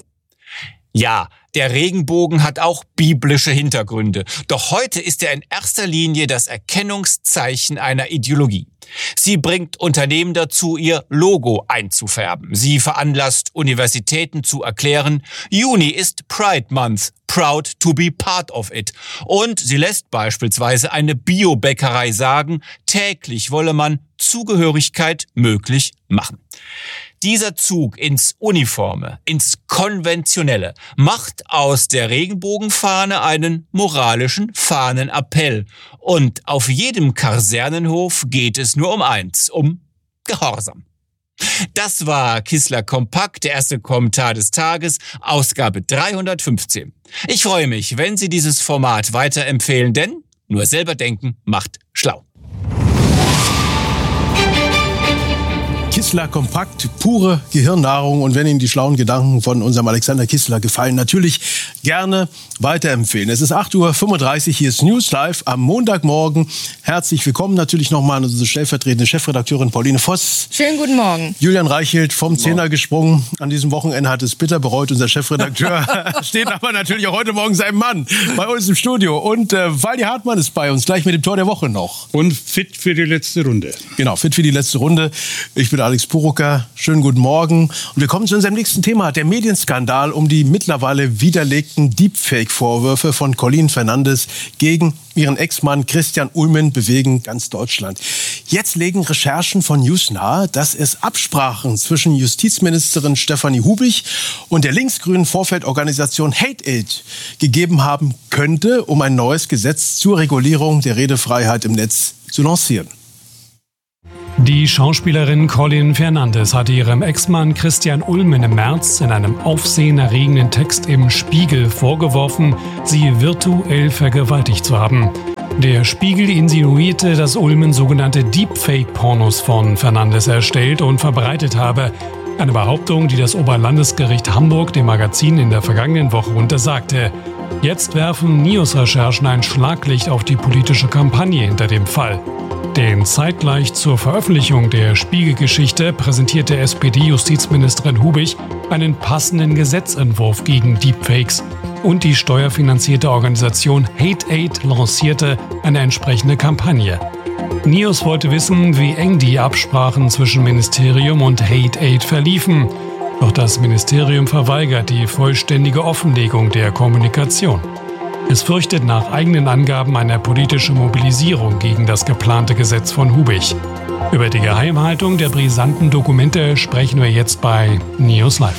Ja, der Regenbogen hat auch biblische Hintergründe. Doch heute ist er in erster Linie das Erkennungszeichen einer Ideologie. Sie bringt Unternehmen dazu, ihr Logo einzufärben. Sie veranlasst Universitäten zu erklären, Juni ist Pride Month, proud to be part of it. Und sie lässt beispielsweise eine Biobäckerei sagen, täglich wolle man Zugehörigkeit möglich machen. Dieser Zug ins Uniforme, ins Konventionelle, macht aus der Regenbogenfahne einen moralischen Fahnenappell. Und auf jedem Kasernenhof geht es nur um eins, um Gehorsam. Das war Kissler Kompakt, der erste Kommentar des Tages, Ausgabe 315. Ich freue mich, wenn Sie dieses Format weiterempfehlen, denn nur selber denken macht schlau. Kissler Kompakt, pure Gehirnnahrung. Und wenn Ihnen die schlauen Gedanken von unserem Alexander Kissler gefallen, natürlich gerne weiterempfehlen. Es ist 8:35 Uhr, hier ist News Live am Montagmorgen. Herzlich willkommen natürlich nochmal an unsere stellvertretende Chefredakteurin Pauline Voss. Schönen guten Morgen. Julian Reichelt vom Zehner gesprungen. An diesem Wochenende hat es bitter bereut. Unser Chefredakteur steht aber natürlich auch heute Morgen seinem Mann bei uns im Studio. Und Waldi Hartmann ist bei uns, gleich mit dem Tor der Woche noch. Und fit für die letzte Runde. Genau, fit für die letzte Runde. Ich bin Alex Purucker. Schönen guten Morgen. Und wir kommen zu unserem nächsten Thema. Der Medienskandal um die mittlerweile widerlegten Deepfake-Vorwürfe von Colin Fernandes gegen ihren Ex-Mann Christian Ulmen bewegen ganz Deutschland. Jetzt legen Recherchen von News nahe, dass es Absprachen zwischen Justizministerin Stefanie Hubich und der linksgrünen Vorfeldorganisation Hate-Aid gegeben haben könnte, um ein neues Gesetz zur Regulierung der Redefreiheit im Netz zu lancieren. Die Schauspielerin Colin Fernandes hatte ihrem Ex-Mann Christian Ulmen im März in einem aufsehenerregenden Text im Spiegel vorgeworfen, sie virtuell vergewaltigt zu haben. Der Spiegel insinuierte, dass Ulmen sogenannte Deepfake-Pornos von Fernandes erstellt und verbreitet habe. Eine Behauptung, die das Oberlandesgericht Hamburg dem Magazin in der vergangenen Woche untersagte. Jetzt werfen NIOS-Recherchen ein Schlaglicht auf die politische Kampagne hinter dem Fall. Denn zeitgleich zur Veröffentlichung der Spiegelgeschichte präsentierte SPD-Justizministerin Hubich einen passenden Gesetzentwurf gegen Deepfakes. Und die steuerfinanzierte Organisation Hate-Aid lancierte eine entsprechende Kampagne. NIOS wollte wissen, wie eng die Absprachen zwischen Ministerium und Hate-Aid verliefen. Doch das Ministerium verweigert die vollständige Offenlegung der Kommunikation. Es fürchtet nach eigenen Angaben eine politische Mobilisierung gegen das geplante Gesetz von Hubich. Über die Geheimhaltung der brisanten Dokumente sprechen wir jetzt bei News Live.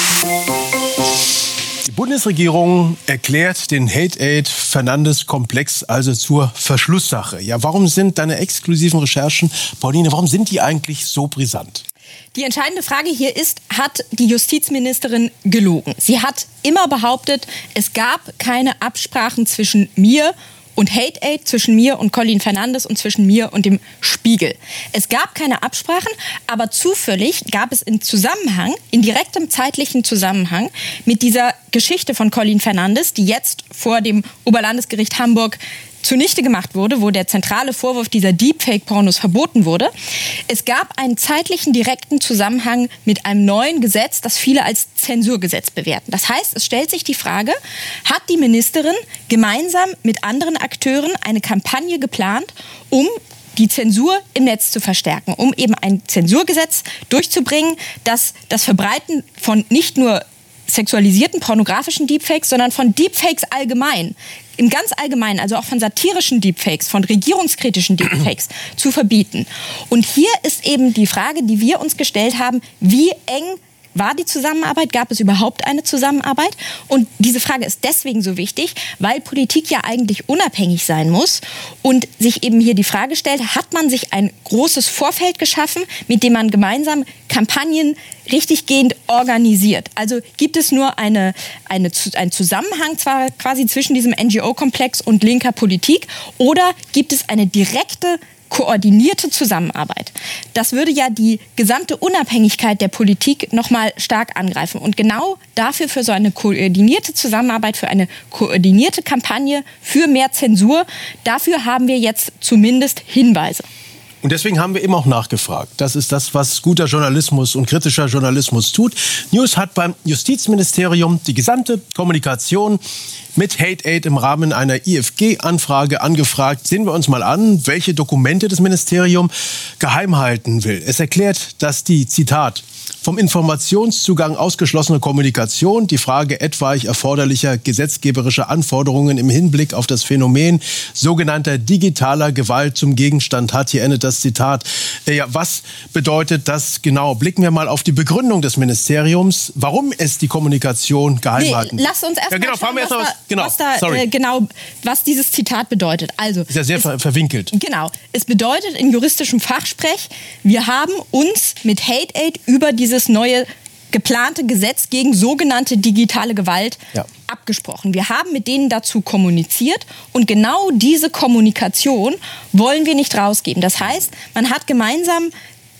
Die Bundesregierung erklärt den Hate-Aid-Fernandes-Komplex also zur Verschlusssache. Ja, warum sind deine exklusiven Recherchen, Pauline, warum sind die eigentlich so brisant? Die entscheidende Frage hier ist, hat die Justizministerin gelogen? Sie hat immer behauptet, es gab keine Absprachen zwischen mir und Hate-Aid, zwischen mir und Colin Fernandes und zwischen mir und dem Spiegel. Es gab keine Absprachen, aber zufällig gab es in direktem zeitlichen Zusammenhang mit dieser Geschichte von Colin Fernandes, die jetzt vor dem Oberlandesgericht Hamburg zunichte gemacht wurde, wo der zentrale Vorwurf dieser Deepfake-Pornos verboten wurde. Es gab einen zeitlichen direkten Zusammenhang mit einem neuen Gesetz, das viele als Zensurgesetz bewerten. Das heißt, es stellt sich die Frage, hat die Ministerin gemeinsam mit anderen Akteuren eine Kampagne geplant, um die Zensur im Netz zu verstärken, um eben ein Zensurgesetz durchzubringen, das das Verbreiten von nicht nur sexualisierten pornografischen Deepfakes, sondern von Deepfakes allgemein, im ganz Allgemeinen, also auch von satirischen Deepfakes, von regierungskritischen Deepfakes zu verbieten. Und hier ist eben die Frage, die wir uns gestellt haben, wie eng war die Zusammenarbeit? Gab es überhaupt eine Zusammenarbeit? Und diese Frage ist deswegen so wichtig, weil Politik ja eigentlich unabhängig sein muss und sich eben hier die Frage stellt, hat man sich ein großes Vorfeld geschaffen, mit dem man gemeinsam Kampagnen richtiggehend organisiert? Also gibt es nur einen Zusammenhang zwar quasi zwischen diesem NGO-Komplex und linker Politik oder gibt es eine direkte koordinierte Zusammenarbeit? Das würde ja die gesamte Unabhängigkeit der Politik nochmal stark angreifen. Und genau dafür, für so eine koordinierte Zusammenarbeit, für eine koordinierte Kampagne, für mehr Zensur, dafür haben wir jetzt zumindest Hinweise. Und deswegen haben wir eben auch nachgefragt. Das ist das, was guter Journalismus und kritischer Journalismus tut. News hat beim Justizministerium die gesamte Kommunikation mit Hate-Aid im Rahmen einer IFG-Anfrage angefragt. Sehen wir uns mal an, welche Dokumente das Ministerium geheim halten will. Es erklärt, dass die, Zitat, vom Informationszugang ausgeschlossene Kommunikation, die Frage etwaig erforderlicher gesetzgeberischer Anforderungen im Hinblick auf das Phänomen sogenannter digitaler Gewalt zum Gegenstand hat. Hier endet das Zitat. Ja, was bedeutet das genau? Blicken wir mal auf die Begründung des Ministeriums, warum es die Kommunikation geheim halten. Lass uns erst was dieses Zitat bedeutet. Also, ist ja sehr verwinkelt. Genau. Es bedeutet in juristischem Fachsprech, wir haben uns mit Hate-Aid über dieses neue geplante Gesetz gegen sogenannte digitale Gewalt abgesprochen. Wir haben mit denen dazu kommuniziert und genau diese Kommunikation wollen wir nicht rausgeben. Das heißt, man hat gemeinsam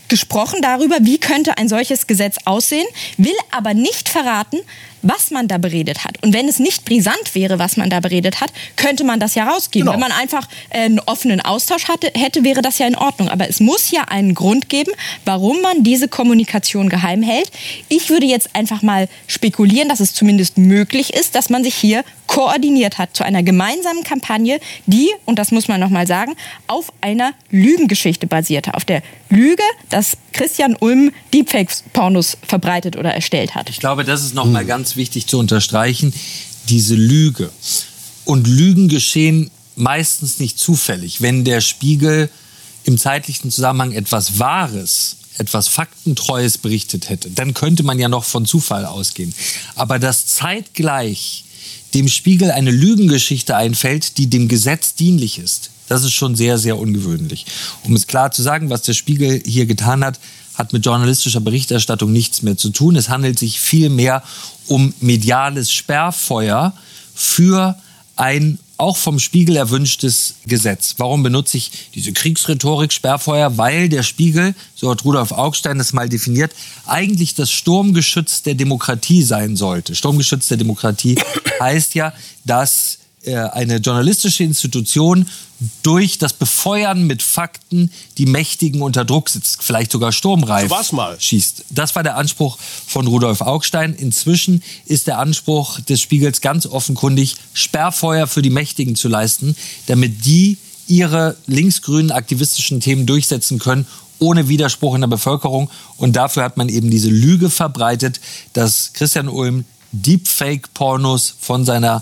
gesprochen darüber, wie könnte ein solches Gesetz aussehen, will aber nicht verraten, was man da beredet hat. Und wenn es nicht brisant wäre, was man da beredet hat, könnte man das ja rausgeben. Genau. Wenn man einfach einen offenen Austausch hätte, wäre das ja in Ordnung. Aber es muss ja einen Grund geben, warum man diese Kommunikation geheim hält. Ich würde jetzt einfach mal spekulieren, dass es zumindest möglich ist, dass man sich hier koordiniert hat zu einer gemeinsamen Kampagne, die, und das muss man noch mal sagen, auf einer Lügengeschichte basierte. Auf der Lüge, dass Christian Ulm Deepfake-Pornos verbreitet oder erstellt hat. Ich glaube, das ist noch mal ganz wichtig zu unterstreichen, diese Lüge. Und Lügen geschehen meistens nicht zufällig. Wenn der Spiegel im zeitlichen Zusammenhang etwas Wahres, etwas Faktentreues berichtet hätte, dann könnte man ja noch von Zufall ausgehen. Aber dass zeitgleich dem Spiegel eine Lügengeschichte einfällt, die dem Gesetz dienlich ist, das ist schon sehr, sehr ungewöhnlich. Um es klar zu sagen, was der Spiegel hier getan hat, hat mit journalistischer Berichterstattung nichts mehr zu tun. Es handelt sich vielmehr um mediales Sperrfeuer für ein auch vom Spiegel erwünschtes Gesetz. Warum benutze ich diese Kriegsrhetorik Sperrfeuer? Weil der Spiegel, so hat Rudolf Augstein es mal definiert, eigentlich das Sturmgeschütz der Demokratie sein sollte. Sturmgeschütz der Demokratie heißt ja, dass eine journalistische Institution durch das Befeuern mit Fakten die Mächtigen unter Druck setzt, vielleicht sogar sturmreif schießt. Das war der Anspruch von Rudolf Augstein. Inzwischen ist der Anspruch des Spiegels ganz offenkundig, Sperrfeuer für die Mächtigen zu leisten, damit die ihre linksgrünen aktivistischen Themen durchsetzen können, ohne Widerspruch in der Bevölkerung. Und dafür hat man eben diese Lüge verbreitet, dass Christian Ulm Deepfake-Pornos von seiner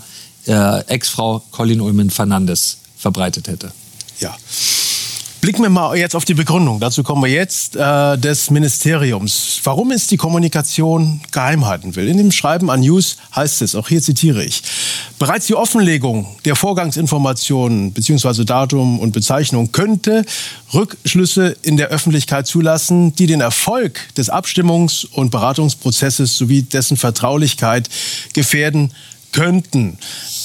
Ex-Frau Colin Ullmann-Fernandes verbreitet hätte. Ja. Blicken wir mal jetzt auf die Begründung. Dazu kommen wir jetzt des Ministeriums. Warum es die Kommunikation geheim halten will. In dem Schreiben an News heißt es, auch hier zitiere ich, bereits die Offenlegung der Vorgangsinformationen bzw. Datum und Bezeichnung könnte Rückschlüsse in der Öffentlichkeit zulassen, die den Erfolg des Abstimmungs- und Beratungsprozesses sowie dessen Vertraulichkeit gefährden könnten.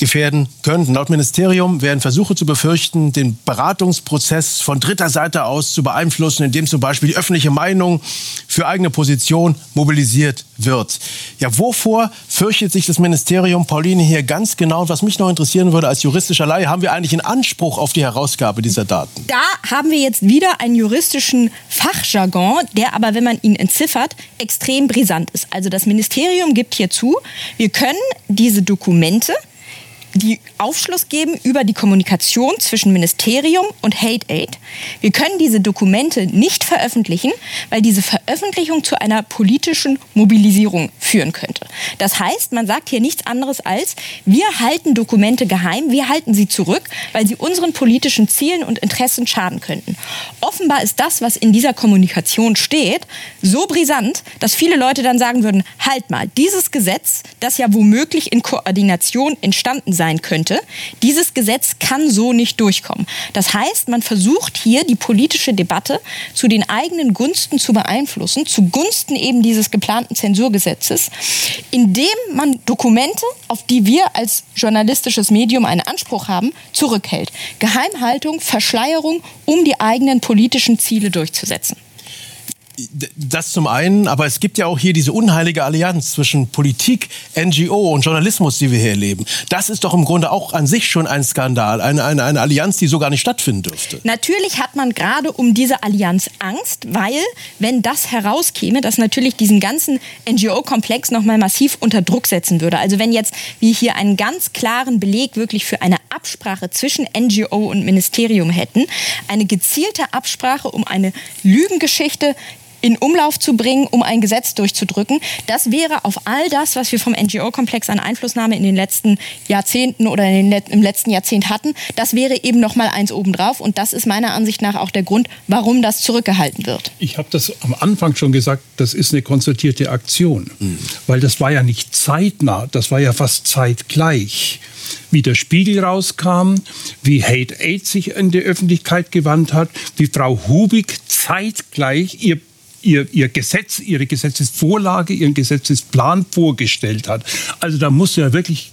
Laut Ministerium wären Versuche zu befürchten, den Beratungsprozess von dritter Seite aus zu beeinflussen, indem zum Beispiel die öffentliche Meinung für eigene Position mobilisiert wird. Ja, wovor fürchtet sich das Ministerium, Pauline, hier ganz genau? Was mich noch interessieren würde als juristischer Laie, haben wir eigentlich einen Anspruch auf die Herausgabe dieser Daten? Da haben wir jetzt wieder einen juristischen Fachjargon, der aber, wenn man ihn entziffert, extrem brisant ist. Also das Ministerium gibt hier zu, wir können diese Dokumente, die Aufschluss geben über die Kommunikation zwischen Ministerium und Hate Aid. Wir können diese Dokumente nicht veröffentlichen, weil diese Veröffentlichung zu einer politischen Mobilisierung führen könnte. Das heißt, man sagt hier nichts anderes als, wir halten Dokumente geheim, wir halten sie zurück, weil sie unseren politischen Zielen und Interessen schaden könnten. Offenbar ist das, was in dieser Kommunikation steht, so brisant, dass viele Leute dann sagen würden, halt mal, dieses Gesetz, das ja womöglich in Koordination entstanden sein könnte, dieses Gesetz kann so nicht durchkommen. Das heißt, man versucht hier die politische Debatte zu den eigenen Gunsten zu beeinflussen, zugunsten eben dieses geplanten Zensurgesetzes, indem man Dokumente, auf die wir als journalistisches Medium einen Anspruch haben, zurückhält. Geheimhaltung, Verschleierung, um die eigenen politischen Ziele durchzusetzen. Das zum einen, aber es gibt ja auch hier diese unheilige Allianz zwischen Politik, NGO und Journalismus, die wir hier erleben. Das ist doch im Grunde auch an sich schon ein Skandal, eine Allianz, die so gar nicht stattfinden dürfte. Natürlich hat man gerade um diese Allianz Angst, weil, wenn das herauskäme, das natürlich diesen ganzen NGO-Komplex nochmal massiv unter Druck setzen würde. Also wenn jetzt wir hier einen ganz klaren Beleg wirklich für eine Absprache zwischen NGO und Ministerium hätten, eine gezielte Absprache um eine Lügengeschichte in Umlauf zu bringen, um ein Gesetz durchzudrücken. Das wäre auf all das, was wir vom NGO-Komplex an Einflussnahme in den letzten Jahrzehnten oder im letzten Jahrzehnt hatten, das wäre eben noch mal eins obendrauf. Und das ist meiner Ansicht nach auch der Grund, warum das zurückgehalten wird. Ich habe das am Anfang schon gesagt, das ist eine konzertierte Aktion. Weil das war ja nicht zeitnah, das war ja fast zeitgleich. Wie der Spiegel rauskam, wie Hate Aid sich in die Öffentlichkeit gewandt hat, wie Frau Hubig zeitgleich ihr Gesetz, ihre Gesetzesvorlage, ihren Gesetzesplan vorgestellt hat. Also da muss ja wirklich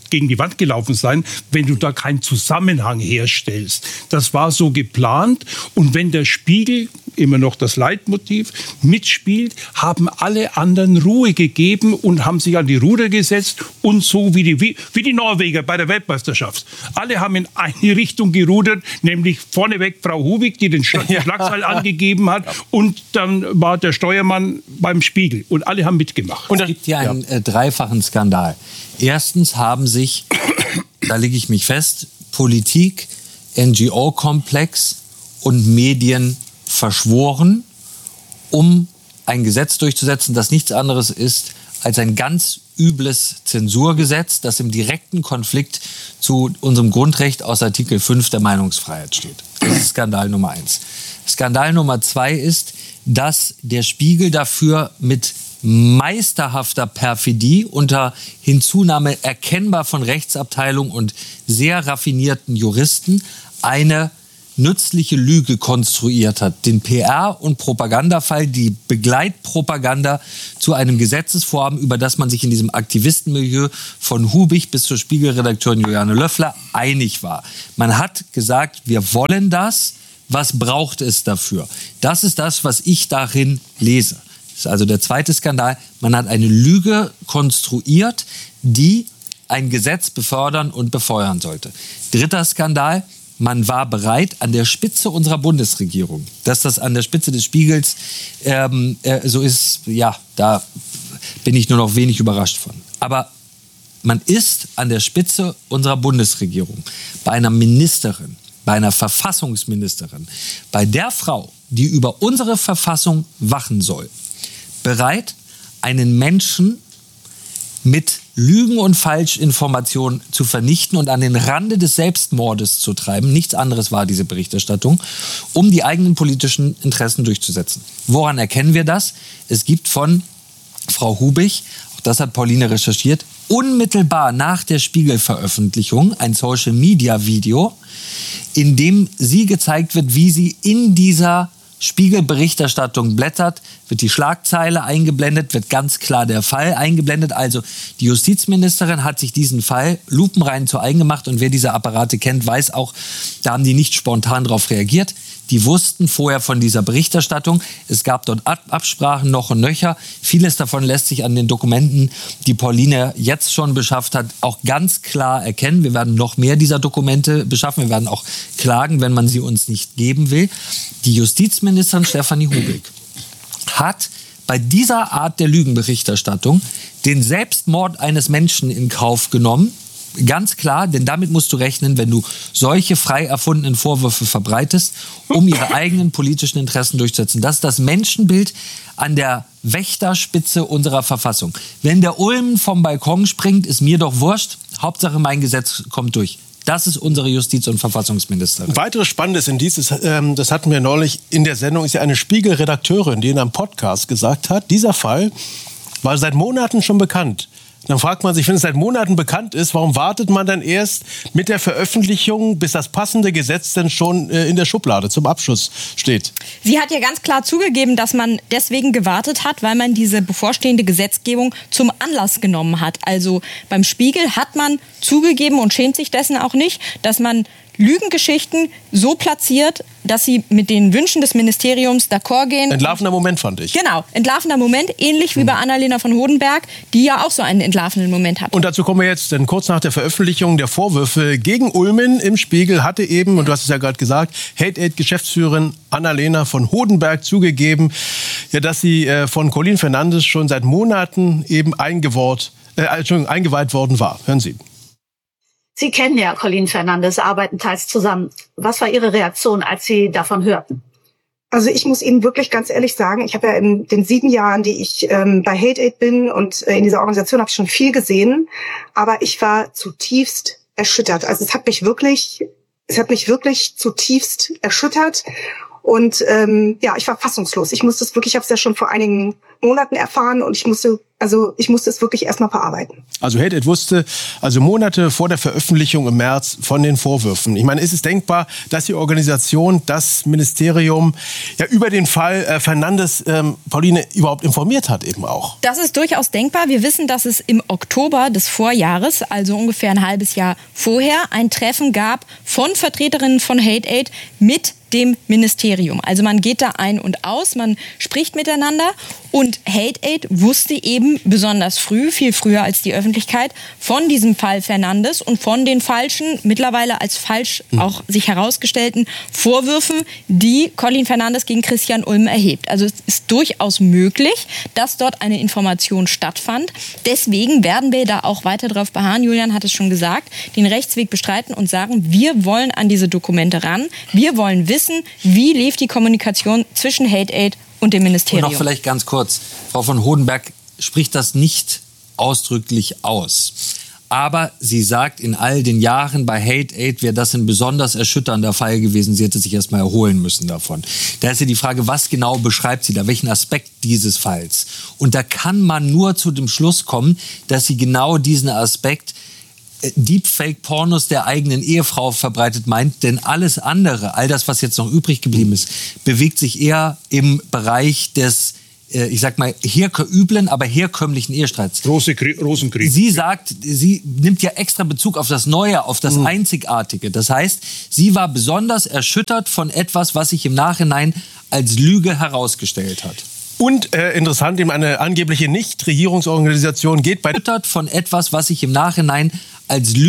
gegen die Wand gelaufen sein, wenn du da keinen Zusammenhang herstellst. Das war so geplant. Und wenn der Spiegel, immer noch das Leitmotiv, mitspielt, haben alle anderen Ruhe gegeben und haben sich an die Ruder gesetzt und so wie die Norweger bei der Weltmeisterschaft. Alle haben in eine Richtung gerudert, nämlich vorneweg Frau Hubig, die den Schlagseil angegeben hat, und dann war der Steuermann beim Spiegel und alle haben mitgemacht. Und es gibt hier einen dreifachen Skandal. Erstens haben sich, da lege ich mich fest, Politik, NGO-Komplex und Medien verschworen, um ein Gesetz durchzusetzen, das nichts anderes ist als ein ganz übles Zensurgesetz, das im direkten Konflikt zu unserem Grundrecht aus Artikel 5 der Meinungsfreiheit steht. Das ist Skandal Nummer 1. Skandal Nummer 2 ist, dass der Spiegel dafür mit meisterhafter Perfidie unter Hinzunahme erkennbar von Rechtsabteilung und sehr raffinierten Juristen eine nützliche Lüge konstruiert hat. Den PR- und Propagandafall, die Begleitpropaganda zu einem Gesetzesvorhaben, über das man sich in diesem Aktivistenmilieu von Hubig bis zur Spiegelredakteurin Juliane Löffler einig war. Man hat gesagt, wir wollen das. Was braucht es dafür? Das ist das, was ich darin lese. Das ist also der zweite Skandal. Man hat eine Lüge konstruiert, die ein Gesetz befördern und befeuern sollte. Dritter Skandal. Man war bereit, an der Spitze unserer Bundesregierung, dass das an der Spitze des Spiegels so ist, ja, da bin ich nur noch wenig überrascht von. Aber man ist an der Spitze unserer Bundesregierung, bei einer Ministerin, bei einer Verfassungsministerin, bei der Frau, die über unsere Verfassung wachen soll, bereit, einen Menschen mit Lügen und Falschinformationen zu vernichten und an den Rande des Selbstmordes zu treiben. Nichts anderes war diese Berichterstattung, um die eigenen politischen Interessen durchzusetzen. Woran erkennen wir das? Es gibt von Frau Hubig, auch das hat Pauline recherchiert, unmittelbar nach der Spiegelveröffentlichung ein Social-Media-Video, in dem sie gezeigt wird, wie sie in dieser Spiegelberichterstattung blättert, wird die Schlagzeile eingeblendet, wird ganz klar der Fall eingeblendet. Also die Justizministerin hat sich diesen Fall lupenrein zu eigen gemacht und wer diese Apparate kennt, weiß auch, da haben die nicht spontan darauf reagiert. Die wussten vorher von dieser Berichterstattung. Es gab dort Absprachen noch und nöcher. Vieles davon lässt sich an den Dokumenten, die Pauline jetzt schon beschafft hat, auch ganz klar erkennen. Wir werden noch mehr dieser Dokumente beschaffen. Wir werden auch klagen, wenn man sie uns nicht geben will. Die Justizministerin Stefanie Hubig hat bei dieser Art der Lügenberichterstattung den Selbstmord eines Menschen in Kauf genommen. Ganz klar, denn damit musst du rechnen, wenn du solche frei erfundenen Vorwürfe verbreitest, um ihre eigenen politischen Interessen durchzusetzen. Das ist das Menschenbild an der Wächterspitze unserer Verfassung. Wenn der Ulmen vom Balkon springt, ist mir doch wurscht. Hauptsache, mein Gesetz kommt durch. Das ist unsere Justiz- und Verfassungsministerin. Ein weiteres Spannendes Indiz, das hatten wir neulich in der Sendung, ist ja eine Spiegelredakteurin, die in einem Podcast gesagt hat, dieser Fall war seit Monaten schon bekannt. Dann fragt man sich, wenn es seit Monaten bekannt ist, warum wartet man dann erst mit der Veröffentlichung, bis das passende Gesetz denn schon in der Schublade zum Abschluss steht? Sie hat ja ganz klar zugegeben, dass man deswegen gewartet hat, weil man diese bevorstehende Gesetzgebung zum Anlass genommen hat. Also beim Spiegel hat man zugegeben und schämt sich dessen auch nicht, dass man Lügengeschichten so platziert, dass sie mit den Wünschen des Ministeriums d'accord gehen. Entlarvender Moment, fand ich. Genau, entlarvender Moment, ähnlich wie bei Annalena von Hodenberg, die ja auch so einen entlarvenden Moment hat. Und dazu kommen wir jetzt, denn kurz nach der Veröffentlichung der Vorwürfe gegen Ulmen im Spiegel hatte eben, und du hast es ja gerade gesagt, Hate-Aid-Geschäftsführerin Annalena von Hodenberg zugegeben, ja, dass sie von Colin Fernandes schon seit Monaten eben eingeweiht worden war. Hören Sie. Sie kennen ja Colin Fernandes, arbeiten teils zusammen. Was war Ihre Reaktion, als Sie davon hörten? Also ich muss Ihnen wirklich ganz ehrlich sagen, ich habe ja in den 7 Jahren, die ich bei Hate-Aid bin und in dieser Organisation, habe ich schon viel gesehen, aber ich war zutiefst erschüttert. Also es hat mich wirklich zutiefst erschüttert und ja, ich war fassungslos. Ich habe es ja schon vor einigen Monaten erfahren und ich musste Also ich musste es wirklich erstmal verarbeiten. Also Hate Aid wusste also Monate vor der Veröffentlichung im März von den Vorwürfen. Ich meine, ist es denkbar, dass die Organisation, das Ministerium ja über den Fall Fernandes Pauline überhaupt informiert hat eben auch? Das ist durchaus denkbar. Wir wissen, dass es im Oktober des Vorjahres, also ungefähr ein halbes Jahr vorher, ein Treffen gab von Vertreterinnen von Hate Aid mit dem Ministerium. Also man geht da ein und aus, man spricht miteinander und Hate Aid wusste eben besonders früh, viel früher als die Öffentlichkeit, von diesem Fall Fernandes und von den falschen, mittlerweile als falsch auch sich herausgestellten Vorwürfen, die Colin Fernandes gegen Christian Ulm erhebt. Also es ist durchaus möglich, dass dort eine Information stattfand. Deswegen werden wir da auch weiter darauf beharren, Julian hat es schon gesagt, den Rechtsweg bestreiten und sagen, wir wollen an diese Dokumente ran, wir wollen wissen, wie lief die Kommunikation zwischen Hate Aid und dem Ministerium. Und noch vielleicht ganz kurz, Frau von Hodenberg spricht das nicht ausdrücklich aus. Aber sie sagt, in all den Jahren bei Hate Aid wäre das ein besonders erschütternder Fall gewesen. Sie hätte sich erst mal erholen müssen davon. Da ist ja die Frage, was genau beschreibt sie da, welchen Aspekt dieses Falls? Und da kann man nur zu dem Schluss kommen, dass sie genau diesen Aspekt Deepfake-Pornos der eigenen Ehefrau verbreitet meint, denn alles andere, all das, was jetzt noch übrig geblieben ist, bewegt sich eher im Bereich des, ich sag mal, üblen, aber herkömmlichen Ehestreits. Rosenkrieg. Sie sagt, sie nimmt ja extra Bezug auf das Neue, auf das Einzigartige. Das heißt, sie war besonders erschüttert von etwas, was sich im Nachhinein als Lüge herausgestellt hat. Und interessant, eben eine angebliche Nichtregierungsorganisation geht bei... Erschüttert von etwas, was sich im Nachhinein als Lüge